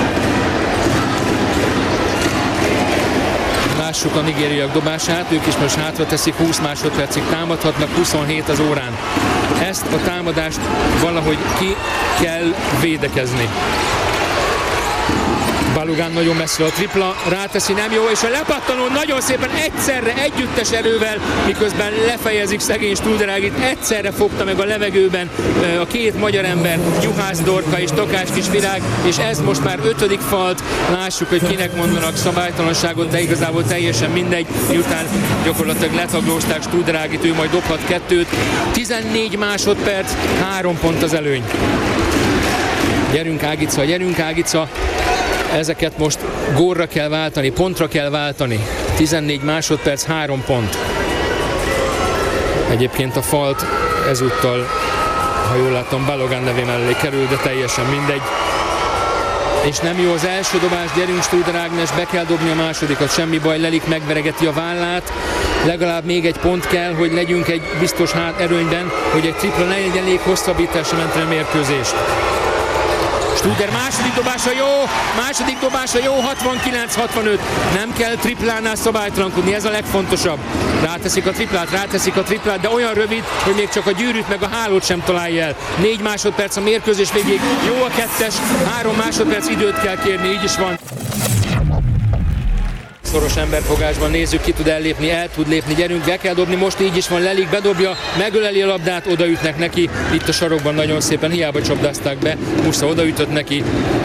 Lássuk a nigériaiak dobását, ők is most hátra teszik, húsz másodpercig támadhatnak, huszonhét az órán. Ezt a támadást valahogy ki kell védekezni. Balogun nagyon messzire a tripla, ráteszi, nem jó, és a lepattanó nagyon szépen egyszerre, együttes erővel, miközben lefejezik szegény Studerágit, egyszerre fogta meg a levegőben a két magyar ember, Juhász Dorka és Takács Kisvirág, és ez most már ötödik falt, lássuk, hogy kinek mondanak szabálytalanságot, de igazából teljesen mindegy, miután gyakorlatilag letaglózták Studerágit, ő majd dobhat kettőt, tizennégy másodperc, három pont az előny. Gyerünk Ágica, gyerünk Ágica! Ezeket most gólra kell váltani, pontra kell váltani. tizennégy másodperc, három pont. Egyébként a falt ezúttal, ha jól látom, Balogun nevén mellé kerül, de teljesen mindegy. és nem jó az első dobás, gyerünk Studer Ágnes, be kell dobni a másodikat, semmi baj, Lelik megveregeti a vállát, legalább még egy pont kell, hogy legyünk egy biztos hát erőnyben, hogy egy tripla ne legyen elég hosszabbításra menteni a mérkőzést. Studer második dobása jó, második dobása jó, hatvankilenc hatvanöt. Nem kell triplánál szabálytalankodni, ez a legfontosabb. Ráteszik a triplát, ráteszik a triplát, de olyan rövid, hogy még csak a gyűrűt meg a hálót sem találja el. Négy másodperc a mérkőzés végéig, jó a kettes, három másodperc időt kell kérni, így is van. Szoros emberfogásban nézzük, ki tud ellépni, el tud lépni, gyerünk, be kell dobni, most így is van, Lelik bedobja, megöleli a labdát, odaütnek neki, itt a sarokban nagyon szépen, hiába csapdázták be, Musza odaütött neki,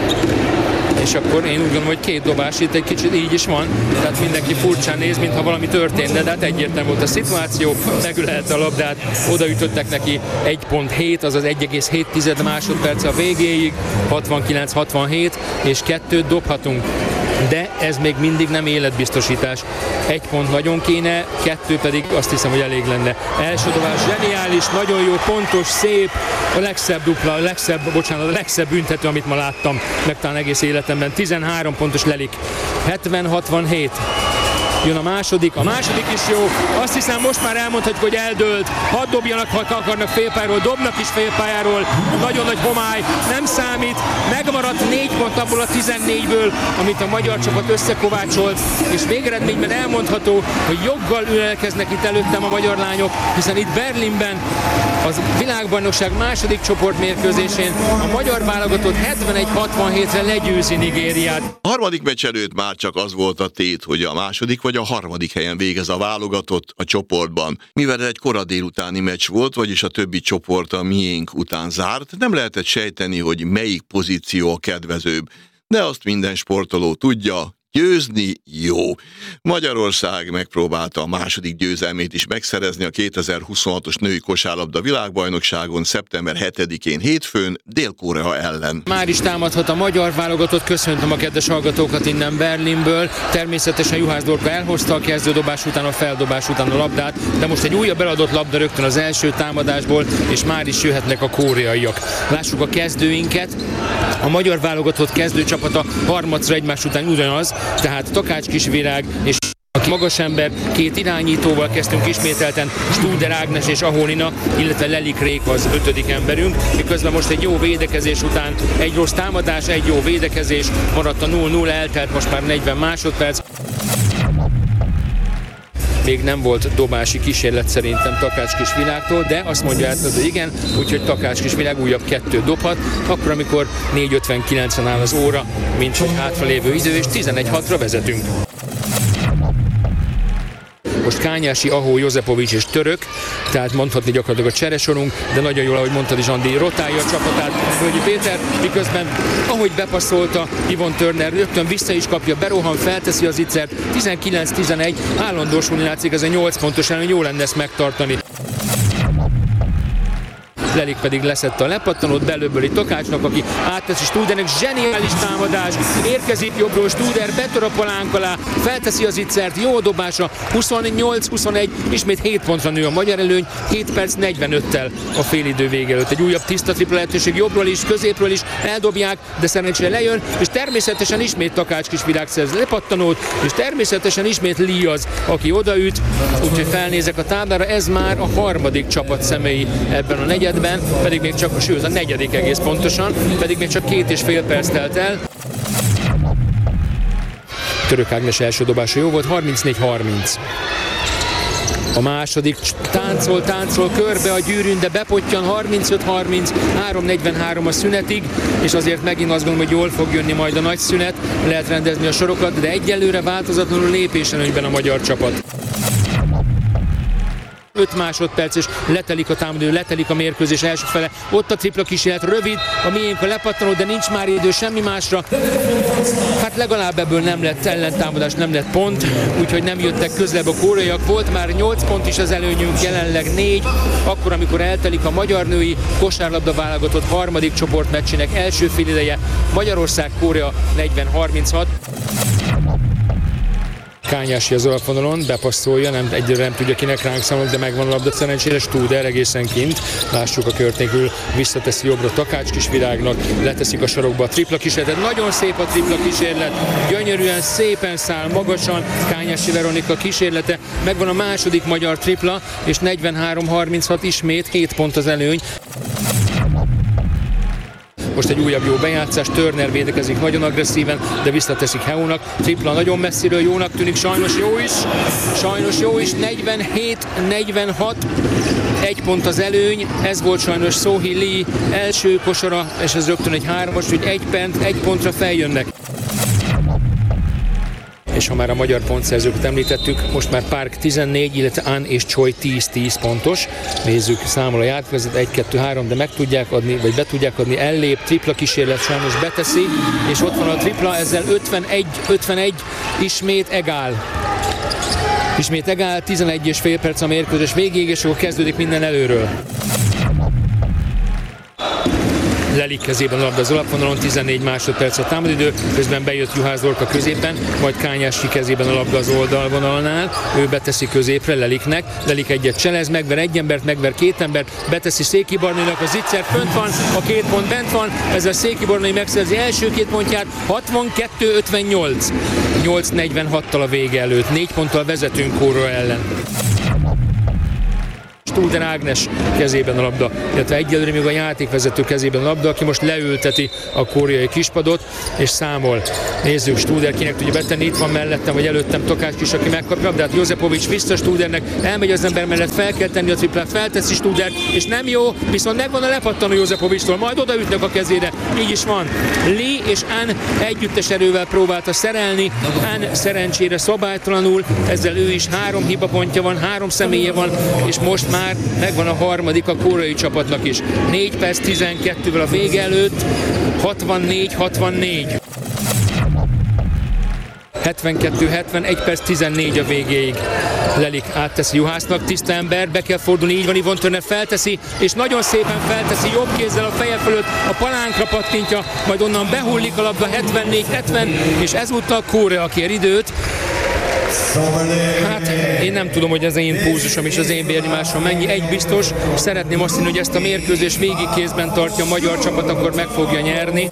és akkor én úgy gondolom, hogy két dobás, itt egy kicsit így is van, tehát mindenki furcsán néz, mintha valami történne, de hát egyértelmű volt a szituáció, megölelte a labdát, odaütöttek neki egy pont hét, azaz egy egész hét másodperc a végéig, hatvankilenc hatvanhét, és kettőt dobhatunk. De ez még mindig nem életbiztosítás. Egy pont nagyon kéne, kettő pedig azt hiszem, hogy elég lenne. Első dobás zseniális, nagyon jó, pontos, szép, a legszebb dupla, a legszebb, bocsánat, a legszebb büntető, amit ma láttam, meg talán egész életemben. tizenhárom pontos Lelik. hetven hatvanhét. Jön a második, a második is jó, azt hiszem most már elmondhatjuk, hogy eldőlt, hadd dobjanak, ha akarnak félpályáról, dobnak is félpályáról, nagyon nagy homály, nem számít, megmaradt négy pont abból a tizennégyből, amit a magyar csapat összekovácsolt, és végeredményben elmondható, hogy joggal ülelkeznek itt előttem a magyar lányok, hiszen itt Berlinben az világbajnokság második csoportmérkőzésén a magyar válogatott hetvenegy hatvanhétre legyőzi Nigériát. A harmadik meccs előtt már csak az volt a tét, hogy a második vagy a harmadik helyen végez a válogatott a csoportban. Mivel egy kora délutáni meccs volt, vagyis a többi csoport a miénk után zárt, nem lehetett sejteni, hogy melyik pozíció a kedvezőbb. De azt minden sportoló tudja, győzni jó. Magyarország megpróbálta a második győzelmét is megszerezni a kétezer-huszonhatos női kosárlabda világbajnokságon szeptember hetedikén hétfőn Dél-Korea ellen. Már is támadhat a magyar válogatott, köszöntöm a kedves hallgatókat innen Berlinből. Természetesen Juhász Dorka elhozta a kezdődobás után, a feldobás után a labdát, de most egy újabb eladott labda rögtön az első támadásból, és már is jöhetnek a koreaiak. Lássuk a kezdőinket. A magyar válogatott kezdőcsapata harmadszor egymás után ugyanaz, tehát Takács Kisvirág és a magas ember, két irányítóval kezdtünk ismételten, Studer Ágnes és Ahonina, illetve Lelik Rék az ötödik emberünk, miközben most egy jó védekezés után egy rossz támadás, egy jó védekezés, maradt a nulla nulla, eltelt most már negyven másodperc. Még nem volt dobási kísérlet szerintem Takács Kisvirágtól, de azt mondja át, hogy igen, úgyhogy Takács Kisvirág újabb kettőt dobhat, akkor amikor négy ötvenkilencen áll az óra, mint hogy hátralévő idő, és tizenegy hatra vezetünk. Most Kányási, Ahó, Jozepovics és Török, tehát mondhatni gyakorlatilag a cseresorunk, de nagyon jól, ahogy mondtad is, Andi, rotálja a csapatát Völgyi Péter, miközben ahogy bepasszolta Yvonne Turner, rögtön vissza is kapja, berohan, felteszi az iccert, tizenkilenc tizenegy, állandósulni látszik, ez a nyolc pontos ellen, jó lenne ezt megtartani. Lelik pedig leszette a lepattanót, belőbböli Takácsnak, aki átteszi Studernek, zseniális támadás, érkezik jobbról Studer, betör a palánk alá, felteszi az iccert, jó dobása, huszonnyolc huszonegy, ismét hét pontra nő a magyar előny, hét perc negyvenöttel a félidő vége előtt. Egy újabb tiszta tripla lehetőség jobbról is, középről is, eldobják, de szerencsére lejön, és természetesen ismét Takács Kisvirág szerz lepattanót, és természetesen ismét Lee az, aki odaüt, úgyhogy felnézek a táblára, ez már a harmadik csapat személyi ebben a negyedben, pedig még csak, sőt, a negyedik egész pontosan, pedig még csak két és fél perc telt el. Török Ágnes első dobása jó volt, harmincnégy harminc. A második táncol, táncol körbe a gyűrűn, de bepottyan, harmincöt harminc, három negyvenhárom a szünetig, és azért megint azt gondolom, hogy jól fog jönni majd a nagy szünet, lehet rendezni a sorokat, de egyelőre változatlanul lépésenőnyben a magyar csapat. öt másodperc, és letelik a támadó, letelik a mérkőzés első fele. Ott a tripla kísérlet, rövid, a miénk a lepattanó, de nincs már idő semmi másra. Hát legalább ebből nem lett ellentámadás, nem lett pont, úgyhogy nem jöttek közelebb a koreaiak. Volt már nyolc pont is az előnyünk, jelenleg négy, akkor, amikor eltelik a magyar női kosárlabda válogatott harmadik csoportmeccsének első félideje. Magyarország-Korea negyven harminchat. Kányási az alapvonalon, bepasszolja, nem, egyre nem tudja kinek ránk számolni, de megvan a labda szerencsére, Studer egészen kint, lássuk a kört nélkül, visszateszi jobbra Takács Kisvirágnak, leteszik a sarokba a tripla kísérletet, nagyon szép a tripla kísérlet, gyönyörűen, szépen száll, magasan Kányási Veronika kísérlete, megvan a második magyar tripla, és negyvenhárom harminchat ismét, hét pont az előny. Most egy újabb jó bejátszás, Turner védekezik nagyon agresszíven, de visszateszik Heónak, tripla nagyon messziről, jónak tűnik, sajnos jó is, sajnos jó is, negyvenhét negyvenhat, egy pont az előny, ez volt sajnos Sohee Lee első kosara, és ez rögtön egy hármas, hogy egy pont, egy pontra feljönnek. És ha már a magyar pontszerzőket említettük, most már Park tizennégy, illetve An és Choi tíz tíz pontos. Nézzük, számol a játékvezető, egy kettő három, de meg tudják adni, vagy be tudják adni, ellép, tripla kísérlet sajnos beteszi, és ott van a tripla, ezzel ötvenegy ötvenegy, ismét egál. Ismét egál, tizenegy és fél perc a mérkőzés végéig, és akkor kezdődik minden előről. Lelik kezében a labda az alapvonalon, tizennégy másodperc a támadidő, közben bejött Juhász Dorka középen, majd Kányási kezében a labda az oldalvonalnál, ő beteszi középre Leliknek, Lelik egyet cselez, megver egy embert, megver két embert, beteszi Széki Barnainak, a Zicser fönt van, a két pont bent van, ezzel Széki Barnai megszerzi első két pontját, hatvankettő ötvennyolc, nyolc negyvenhattal a vége előtt, négy ponttal vezetünk Kóra ellen. Studer Ágnes kezében a labda, illetve egyelőre még a játékvezető kezében a labda, aki most leülteti a koreai kispadot, és számol. Nézzük, Studer kinek tudja betenni, itt van mellettem, vagy előttem Takács Kis, aki megkapja labdát, Jozepovics vissza Studernek, elmegy az ember mellett, fel kell tenni a triplát, felteszi Studer, és nem jó, viszont megvan a lepattanó Jozepovicstól, majd odaütnek a kezére, így is van. Lee és An együttes erővel próbálta szerelni, An szerencsére szabálytalanul, ezzel ő is három hibapontja van, három személye van, és most már Már megvan a harmadik a koreai csapatnak is. négy perc tizenkettővel a vége előtt, hatvannégy hatvannégy. hetvenkettő hetven, egy perc tizennégy a végéig. Lelik átteszi Juhásznak, tiszta ember, be kell fordulni, így van, Yvonne Turner felteszi, és nagyon szépen felteszi, jobb kézzel a feje fölött, a palánkra pattintja, majd onnan behullik a labda, hetvennégy hetven, és ezúttal Korea kér időt. Hát én nem tudom, hogy az én pulzusom és az én vérnyomásom mennyi, egy biztos, szeretném azt hinni, hogy ezt a mérkőzést végig kézben tartja a magyar csapat, akkor meg fogja nyerni.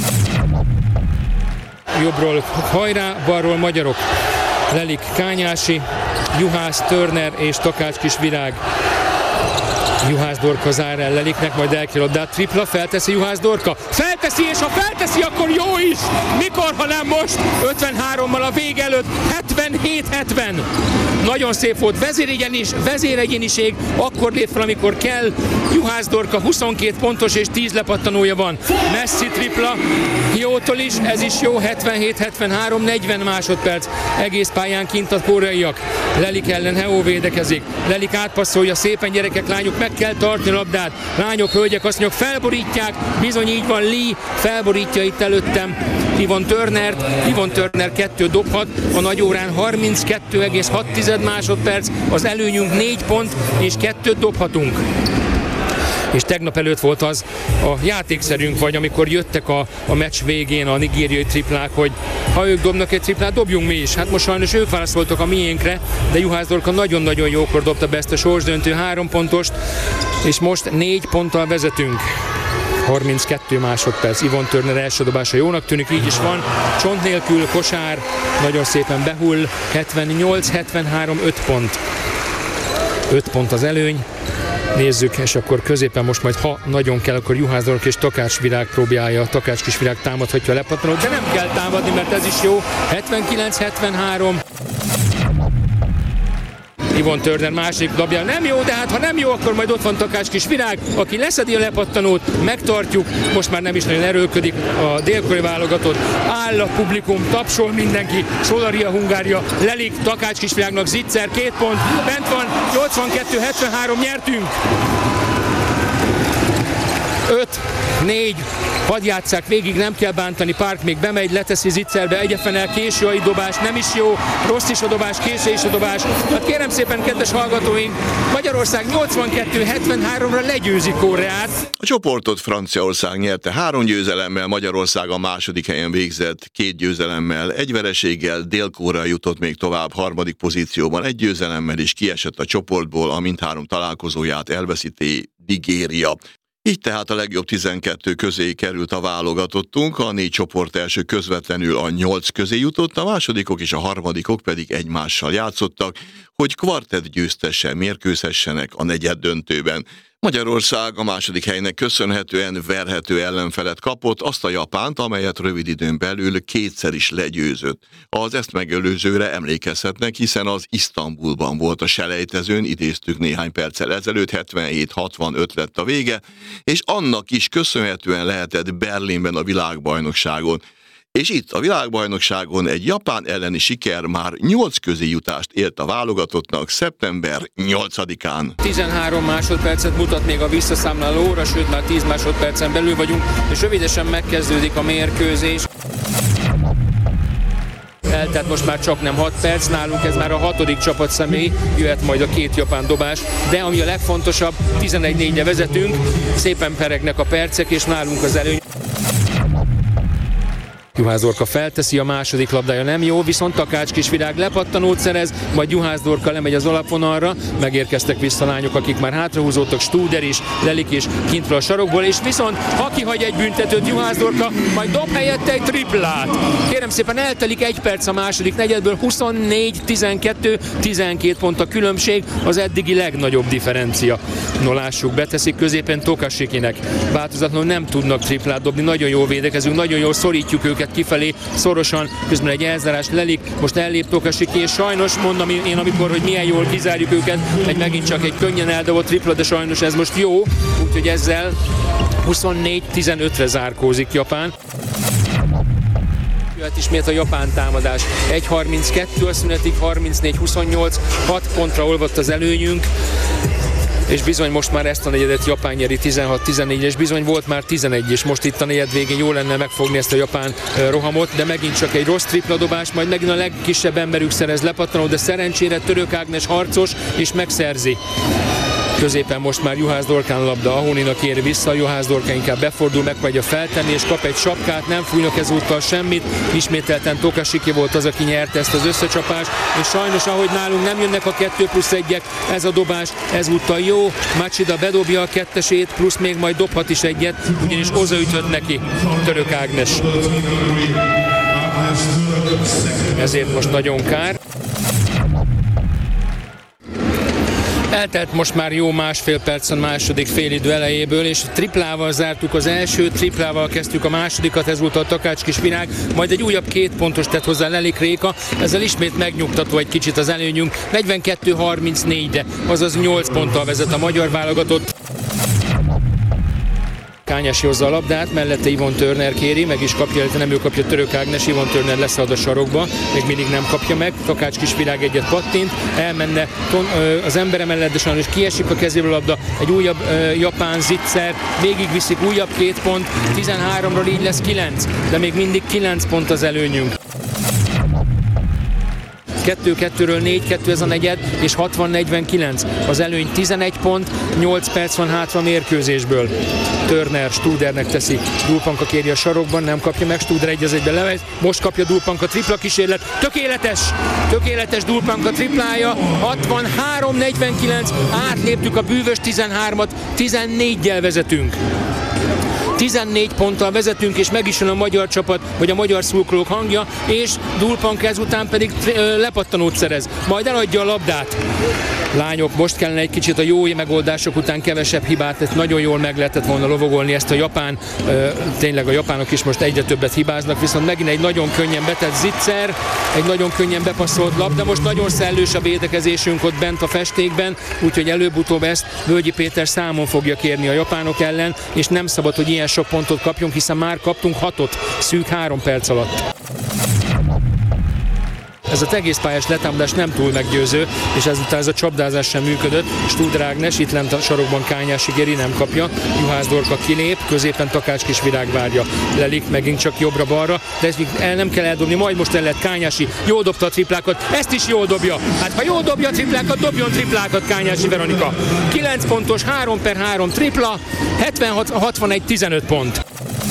Jobbról hajrá, balról magyarok. Lelik, Kányási, Juhász, Turner és Takács Kisvirág. Juhász Dorka zár el Leliknek, majd elkér labdát, tripla, felteszi Juhász Dorka, felteszi, és ha felteszi, akkor jó is! Mikor, ha nem most? ötvenhárommal a vég előtt, hetvenhét hetven. Nagyon szép volt, vezéregyénis, vezéregyéniség, akkor lép fel, amikor kell. Juhász Dorka huszonkét pontos és tíz lepattanója van. Messzi tripla, jótól is, ez is jó, hetvenhét hetvenhárom, negyven másodperc. Egész pályán kint a koreaiak. Lelik ellen Heó védekezik. Lelik átpasszolja, szépen gyerekek, lányok, meg kell tartani a labdát. Lányok, hölgyek, azt mondjuk, felborítják, bizony így van, Lee felborítja itt előttem Yvonne Turnert. Yvonne Turner kettő dobhat, a nagy órán harminckettő egész hat másodperc, az előnyünk négy pont, és kettőt dobhatunk. És tegnap előtt volt az a játékszerünk, vagy amikor jöttek a, a meccs végén a nigériai triplák, hogy ha ők dobnak egy triplát, dobjunk mi is. Hát most sajnos ők válaszoltak a miénkre, de Juhász Dorka nagyon-nagyon jókor dobta be ezt a sorsdöntő három pontost, és most négy ponttal vezetünk. harminckettő másodperc, Yvonne Turner első dobása jónak tűnik, így is van, csont nélkül, kosár, nagyon szépen behull, hetvennyolc hetvenhárom, öt pont. öt pont az előny, nézzük, és akkor középen most majd, ha nagyon kell, akkor Juhász Dorka és Takács Virág próbálja, Takács Kisvirág támadhatja a lepattanót, de nem kell támadni, mert ez is jó, hetvenkilenc hetvenhárom. Yvonne Turner másik dobja, nem jó, de hát ha nem jó, akkor majd ott van Takács Kisvirág, aki leszedi a lepattanót, megtartjuk, most már nem is nagyon erőlködik a dél-koreai válogatott, áll a publikum, tapsol mindenki, Szolaria, Hungária, Lelik, Takács Kisvirágnak, Zicser, két pont, bent van, nyolcvankettő hetvenhárom, nyertünk! öt, négy, hadd játsszák végig, nem kell bántani, Park még bemegy, leteszi Zitzerbe, egyefenel késő a dobás, nem is jó, rossz is a dobás, késő is a dobás. Hát kérem szépen, kedves hallgatóink, Magyarország nyolcvankettő hetvenháromra legyőzi Koreát. A csoportot Franciaország nyerte három győzelemmel, Magyarország a második helyen végzett két győzelemmel, egy vereséggel, Dél-Korea jutott még tovább harmadik pozícióban egy győzelemmel is kiesett a csoportból, a mindhárom találkozóját elveszíti Nigéria. Így tehát a legjobb tizenkettő közé került a válogatottunk, a négy csoport első közvetlenül a nyolc közé jutott, a másodikok és a harmadikok pedig egymással játszottak, hogy kvartett győztesen mérkőzhessenek a negyeddöntőben. Magyarország a második helynek köszönhetően verhető ellenfelet kapott, azt a Japánt, amelyet rövid időn belül kétszer is legyőzött. Az ezt megelőzőre emlékezhetnek, hiszen az Isztambulban volt a selejtezőn, idéztük néhány perccel ezelőtt, hetvenhét hatvanöt lett a vége, és annak is köszönhetően lehetett Berlinben a világbajnokságon. És itt a világbajnokságon egy Japán elleni siker már nyolc közé jutást élt a válogatottnak szeptember nyolcadikán. tizenhárom másodpercet mutat még a visszaszámláló óra, sőt már tíz másodpercen belül vagyunk, és rövidesen megkezdődik a mérkőzés. Eltelt most már csak nem hat perc, nálunk ez már a hatodik csapatszemély, jöhet majd a két japán dobás, de ami a legfontosabb, tizenegy négyre vezetünk, szépen peregnek a percek, és nálunk az előny. Juhász Dorka felteszi, a második labdája nem jó, viszont Takács Kisvirág lepattanót szerez, majd Juhász Dorka lemegy az alapvonalra, megérkeztek vissza lányok, akik már hátrahúzódtak, Studer is, Lelik is kintről a sarokból, és viszont ha kihagy egy büntetőt Juhász Dorka, majd dob helyette egy triplát. Kérem szépen, eltelik egy perc a második negyedből, huszonnégy tizenkettő, tizenkét pont a különbség, az eddigi legnagyobb differencia. No lássuk, beteszik középen Tokasikinek. Változatlanul nem tudnak triplát dobni, nagyon jól védekezünk, nagyon jól szorítjuk őket kifelé, szorosan, közben egy elzárás, Lelik, most ellép Tokasiki, és sajnos mondom én, amikor, hogy milyen jól kizárjuk őket, egy megint csak egy könnyen eldobott tripla, de sajnos ez most jó, úgyhogy ezzel huszonnégy tizenötre zárkózik Japán. Jöhet ismét a japán támadás. egy harminckettő a szünetig, harmincnégy huszonnyolc, hat pontra olvadt az előnyünk, és bizony most már ezt a negyedet Japán nyeri tizenhat tizennégy, és bizony volt már tizenegy, és most itt a negyed végén jó lenne megfogni ezt a japán rohamot, de megint csak egy rossz tripladobás, majd megint a legkisebb emberük szerez lepattanó, de szerencsére Török Ágnes harcos, és megszerzi. Középen most már Juhász Dorkán labda, Ahonina kér vissza, Juhász Dorka inkább befordul, megpróbálja feltenni, és kap egy sapkát, nem fújnak ezúttal semmit, ismételten Tokasiki volt az, aki nyerte ezt az összecsapást, és sajnos, ahogy nálunk nem jönnek a kettő plusz egyek, ez a dobás ezúttal jó, Machida bedobja a kettesét, plusz még majd dobhat is egyet, ugyanis odaütött neki Török Ágnes. Ezért most nagyon kár. Eltelt most már jó másfél perc a második félidő elejéből, és triplával zártuk az első, triplával kezdtük a másodikat, ezúttal Takács Kisvirág, majd egy újabb két pontos tett hozzá Lelik Réka, ezzel ismét megnyugtató egy kicsit az előnyünk, negyvenkettő harmincnégyre, azaz nyolc ponttal vezet a magyar válogatott. Kányási hozza a labdát, mellette Yvonne Turner kéri, meg is kapja, illetve nem ő kapja, Török Ágnes, Yvonne Turner leszalad a sarokba, még mindig nem kapja meg, Takács Kisvirág egyet pattint, elmenne ton, ö, az embere mellett, de sajnos kiesik a kezéből a labda, egy újabb ö, japán Zitzer, végigviszik, újabb két pont, tizenháromról így lesz kilenc, de még mindig kilenc pont az előnyünk. kettő kettőről négy kettő ez a negyed, és hatvan negyvenkilenc. Az előny tizenegy pont, nyolc perc van hátra a mérkőzésből. Turner Studernek teszi, Dulpanka kéri a sarokban, nem kapja meg, Studer egy az egyben levegy, most kapja Dulpanka tripla kísérlet, tökéletes, tökéletes Dulpanka triplája, hatvanhárom negyvenkilenc, átléptük a bűvös tizenhármat, tizennégyel vezetünk. tizennégy ponttal vezetünk, és meg is jön a magyar csapat, vagy a magyar szurkolók hangja, és Dulpanka ezután pedig lepattanót szerez. Majd eladja a labdát. Lányok, most kellene egy kicsit a jó megoldások után kevesebb hibát, tehát nagyon jól meg lehetett volna lovagolni ezt a japán, tényleg a japánok is most egyre többet hibáznak, viszont megint egy nagyon könnyen betett Zitzer, egy nagyon könnyen bepasszolt labda, most nagyon szellős a védekezésünk ott bent a festékben, úgyhogy előbb-utóbb ezt Völgyi Péter számon fogja kérni a japánok ellen, és nem szabad, hogy ilyen sok pontot kapjunk, hiszen már kaptunk hatot szűk három perc alatt. ez az egész pályás letámadás nem túl meggyőző, és ezután ez a csapdázás sem működött. Studer Ágnes itt lent a sarokban Kányási Geri nem kapja, Juhász Dorka kilép, középen Takács Kisvirág várja. Lelik megint csak jobbra-balra, de ezt el nem kell eldobni, majd most el lehet Kányási, jól dobta a triplákat, ezt is jól dobja. Hát ha jól dobja a triplákat, dobjon triplákat Kányási Veronika. kilenc pontos, három per három tripla, hetvenhat hatvanegy tizenöt pont.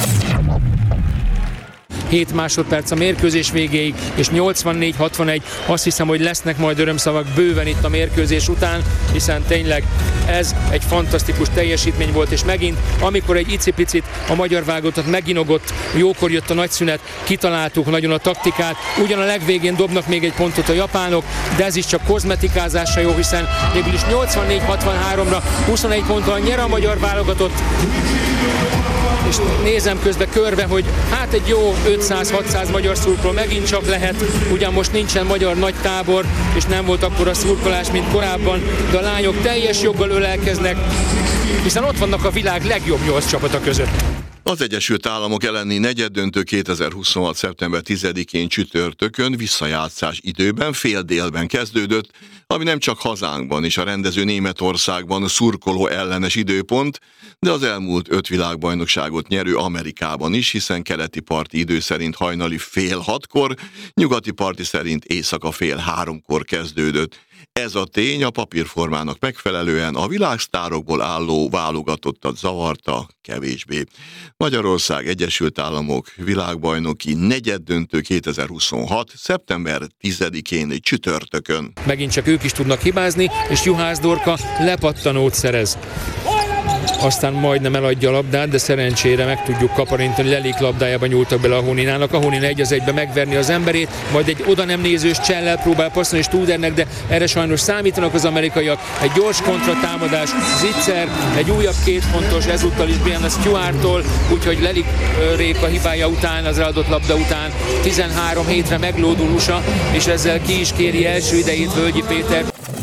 hét másodperc a mérkőzés végéig, és nyolcvannégy hatvanegy. Azt hiszem, hogy lesznek majd örömszavak bőven itt a mérkőzés után, hiszen tényleg ez egy fantasztikus teljesítmény volt, és megint, amikor egy icipicit a magyar válogatott meginogott, jókor jött a nagyszünet, kitaláltuk nagyon a taktikát, ugyan a legvégén dobnak még egy pontot a japánok, de ez is csak kozmetikázása jó, hiszen végül is nyolcvannégy hatvanháromra huszonegy ponttal nyer a magyar válogatott. És nézem közben körbe, hogy hát egy jó ötszáz-hatszáz magyar szurkoló megint csak lehet, ugyan most nincsen magyar nagy tábor, és nem volt akkora szurkolás, mint korábban, de a lányok teljes joggal ölelkeznek, hiszen ott vannak a világ legjobb nyolc csapata között. Az Egyesült Államok elleni negyeddöntő kétezer-huszonhat. szeptember tizedikén csütörtökön visszajátszás időben fél délben kezdődött, ami nem csak hazánkban és a rendező Németországban szurkoló ellenes időpont, de az elmúlt öt világbajnokságot nyerő Amerikában is, hiszen keleti parti idő szerint hajnali fél hatkor, nyugati parti szerint éjszaka fél háromkor kezdődött. Ez a tény a papírformának megfelelően a világsztárokból álló válogatottat zavarta kevésbé. Magyarország Egyesült Államok világbajnoki negyeddöntő kétezer-huszonhat. szeptember tizedikén csütörtökön. Megint csak ők is tudnak hibázni, és Juhász Dorka lepattanót szerez. Aztán majdnem eladja a labdát, de szerencsére meg tudjuk kaparintani, Lelik labdájába nyúltak bele a Honinának. A Honin egy az egybe megverni az emberét, majd egy oda nem nézős csellel próbál passzolni Studernek, de erre sajnos számítanak az amerikaiak. Egy gyors kontratámadás, Zicser, egy újabb két pontos, ezúttal is Brianna Stewart-tól, úgyhogy Lelik Réka hibája után, az eladott labda után tizenhárom hétre meglódul u es á, és ezzel ki is kéri első idejét Völgyi Péter.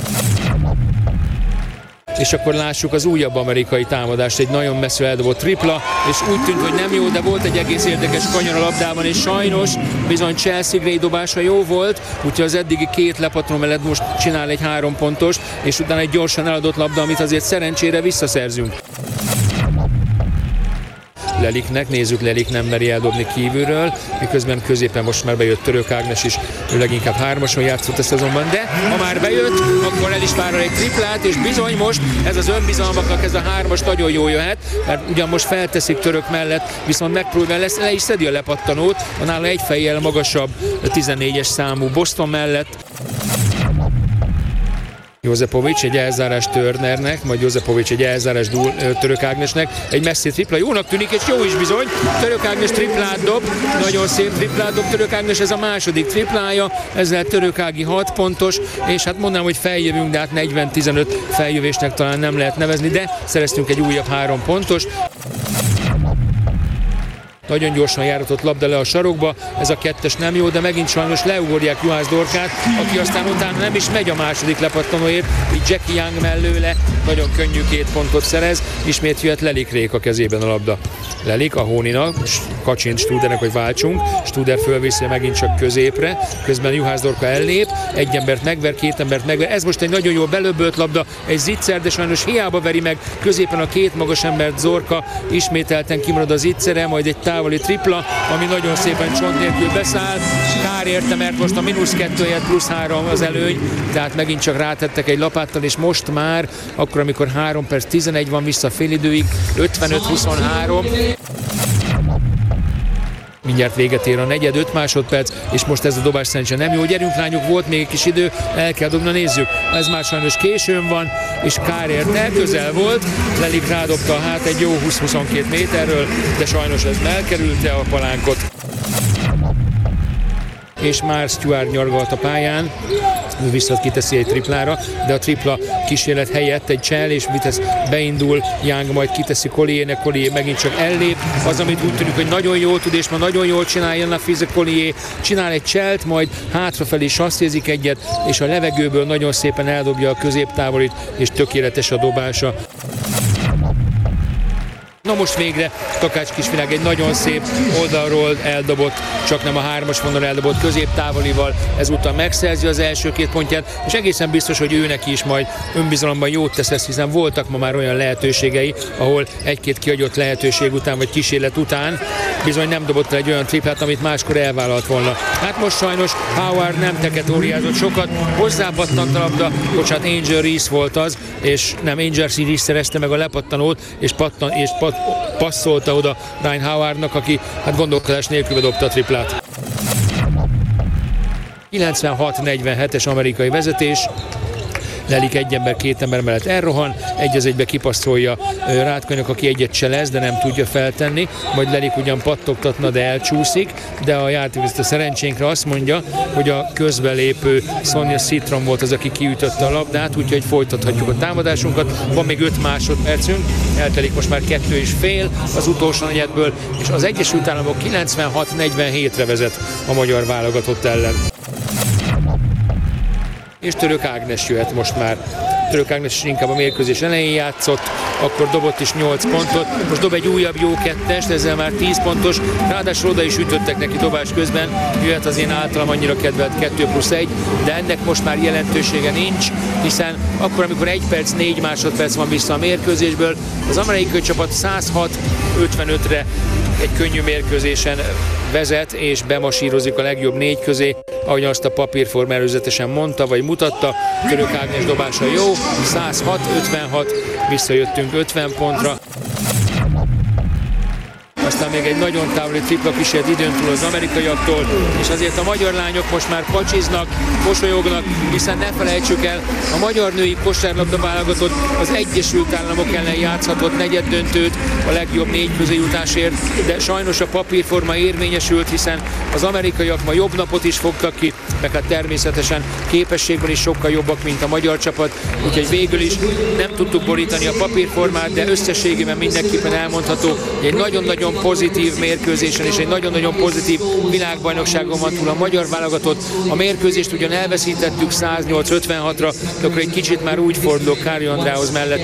És akkor lássuk az újabb amerikai támadást, egy nagyon messzire eldobott tripla, és úgy tűnt, hogy nem jó, de volt egy egész érdekes kanyar a labdában, és sajnos bizony Chelsea Gray dobása jó volt, úgyhogy az eddigi két lepatron mellett most csinál egy három pontos, és utána egy gyorsan eladott labda, amit azért szerencsére visszaszerzünk. Leliknek, nézzük, Lelik nem meri eldobni kívülről, miközben középen most már bejött Török Ágnes is, ő leginkább hármason játszott a szezonban, de ha már bejött, akkor el is vállal egy triplát, és bizony most ez az önbizalmaknak ez a hármas nagyon jó jöhet, mert ugyan most felteszik Török mellett, viszont megpróbál lesz, le is szedi a lepattanót, a nála egy fejjel magasabb tizennégyes számú Boston mellett. Jozepovics egy elzárás Turnernek, majd Jozepovics egy elzárás Dúl, Török Ágnesnek, egy messzi tripla, jónak tűnik, és jó is bizony, Török Ágnes triplát dob, nagyon szép triplát dob Török Ágnes, ez a második triplája, ezzel Török Ági hat pontos, és hát mondanám, hogy feljövünk, de hát negyven tizenöt feljövésnek talán nem lehet nevezni, de szereztünk egy újabb három pontos. Nagyon gyorsan járatott labda le a sarokba, ez a kettes nem jó, de megint sajnos leugorják Juhász Dorkát, aki aztán utána nem is megy a második lepattanóért, így Jackie Young mellőle nagyon könnyű két pontot szerez, ismét jöhet Lelik Réka kezében a labda. Lelik a Hónina, kacsint Studernek, hogy váltsunk, Studer fölviszi megint csak középre, közben Juhász Dorka ellép, egy embert megver, két embert megver, ez most egy nagyon jól belöbbölt labda, egy Zicser, de sajnos hiába veri meg középen a két magas embert Zorka, ismételten kimarad az Zicsere, majd egy távoli tripla, ami nagyon szépen csont nélkül beszáll, kár érte, mert most a mínusz kettő helyett plusz három az előny, tehát megint csak rátettek egy lapáttal, és most már, akkor amikor három perc tizenegy van vissza fél időig, ötvenöt huszonhárom. Mindjárt véget ér a negyed, öt másodperc, és most ez a dobás szerencsére nem jó. Gyerünk lányok, volt még egy kis idő, el kell dobni, nézzük. Ez már sajnos későn van, és kár érte, közel volt. Lelik rádobta hát egy jó húsz-huszonkettő méterről, de sajnos ez elkerülte a palánkot. És már Stewart nyargalt a pályán, ő visszat kiteszi egy triplára, de a tripla kísérlet helyett egy csel, és Vitesz beindul, Young majd kiteszi Collier-nek, Collier megint csak ellép, az, amit úgy tűnik, hogy nagyon jól tud, és ma nagyon jól csinálja a Fize Collier, csinál egy cselt, majd hátrafelé sasszézik egyet, és a levegőből nagyon szépen eldobja a középtávolit, és tökéletes a dobása. Na most végre Takács Kisvirág egy nagyon szép oldalról eldobott, csak nem a hármas vonalon eldobott középtávolival, ezúttal megszerzi az első két pontját, és egészen biztos, hogy ő neki is majd önbizalomban jót tesz ez, hiszen voltak ma már olyan lehetőségei, ahol egy-két kiadott lehetőség után, vagy kísérlet után bizony nem dobott el egy olyan triplát, amit máskor elvállalt volna. Hát most sajnos Howard nem teketóriázott sokat, hozzápattant a labda, bocsánat, Angel Reese volt az, és nem, Angel Reese szerezte meg a lepattanót, és, pattan, és pat, passzolta oda Ryan Howardnak, aki hát gondolkodás nélkül dobta a triplát. kilencvenhat negyvenhetes amerikai vezetés. Lelik egy ember, két ember mellett elrohan, egy az egybe kipasszolja Rátkainak, aki egyet se lesz, de nem tudja feltenni, majd Lelik ugyan pattogtatna, de elcsúszik, de a játékvezető szerencsénkre azt mondja, hogy a közbelépő Sonja Citron volt az, aki kiütötte a labdát, úgyhogy folytathatjuk a támadásunkat. Van még öt másodpercünk, eltelik most már kettő és fél az utolsó negyedből, és az Egyesült Államok kilencvenhat negyvenhétre vezet a magyar válogatott ellen. És Török Ágnes jöhet most már. Török Ágnes inkább a mérkőzés elején játszott, akkor dobott is nyolc pontot, most dob egy újabb jó kettest, ezzel már tíz pontos, ráadásul oda is ütöttek neki dobás közben, jöhet az én általam annyira kedvelt kettő plusz egy, de ennek most már jelentősége nincs, hiszen akkor, amikor egy perc, négy másodperc van vissza a mérkőzésből, az amerikai csapat száz hat ötvenötre egy könnyű mérkőzésen vezet, és bemasírozik a legjobb négy közé, ahogy azt a papírforma előzetesen mondta, vagy mutatta. Török Ágnes dobása jó, száz hat ötvenhat, visszajöttünk ötven pontra. Aztán még egy nagyon távoli tripla kísért időn túl az amerikaiaktól, és azért a magyar lányok most már pacsiznak, mosolyognak, hiszen ne felejtsük el, a magyar női kosárlabda válogatott az Egyesült Államok ellen játszhatott negyeddöntőt a legjobb négy közé jutásért, de sajnos a papírforma érvényesült, hiszen az amerikaiak ma jobb napot is fogtak ki, meg hát természetesen képességben is sokkal jobbak, mint a magyar csapat, úgyhogy végül is nem tudtuk borítani a papírformát, de összességében mindenképpen elmondható, hogy egy nagyon-nagyon pozitív mérkőzésen és egy nagyon-nagyon pozitív világbajnokságon van túl a magyar válogatott. A mérkőzést ugyan elveszítettük száznyolc ötvenhatra, de akkor egy kicsit már úgy fordulok Kári Andrához mellett,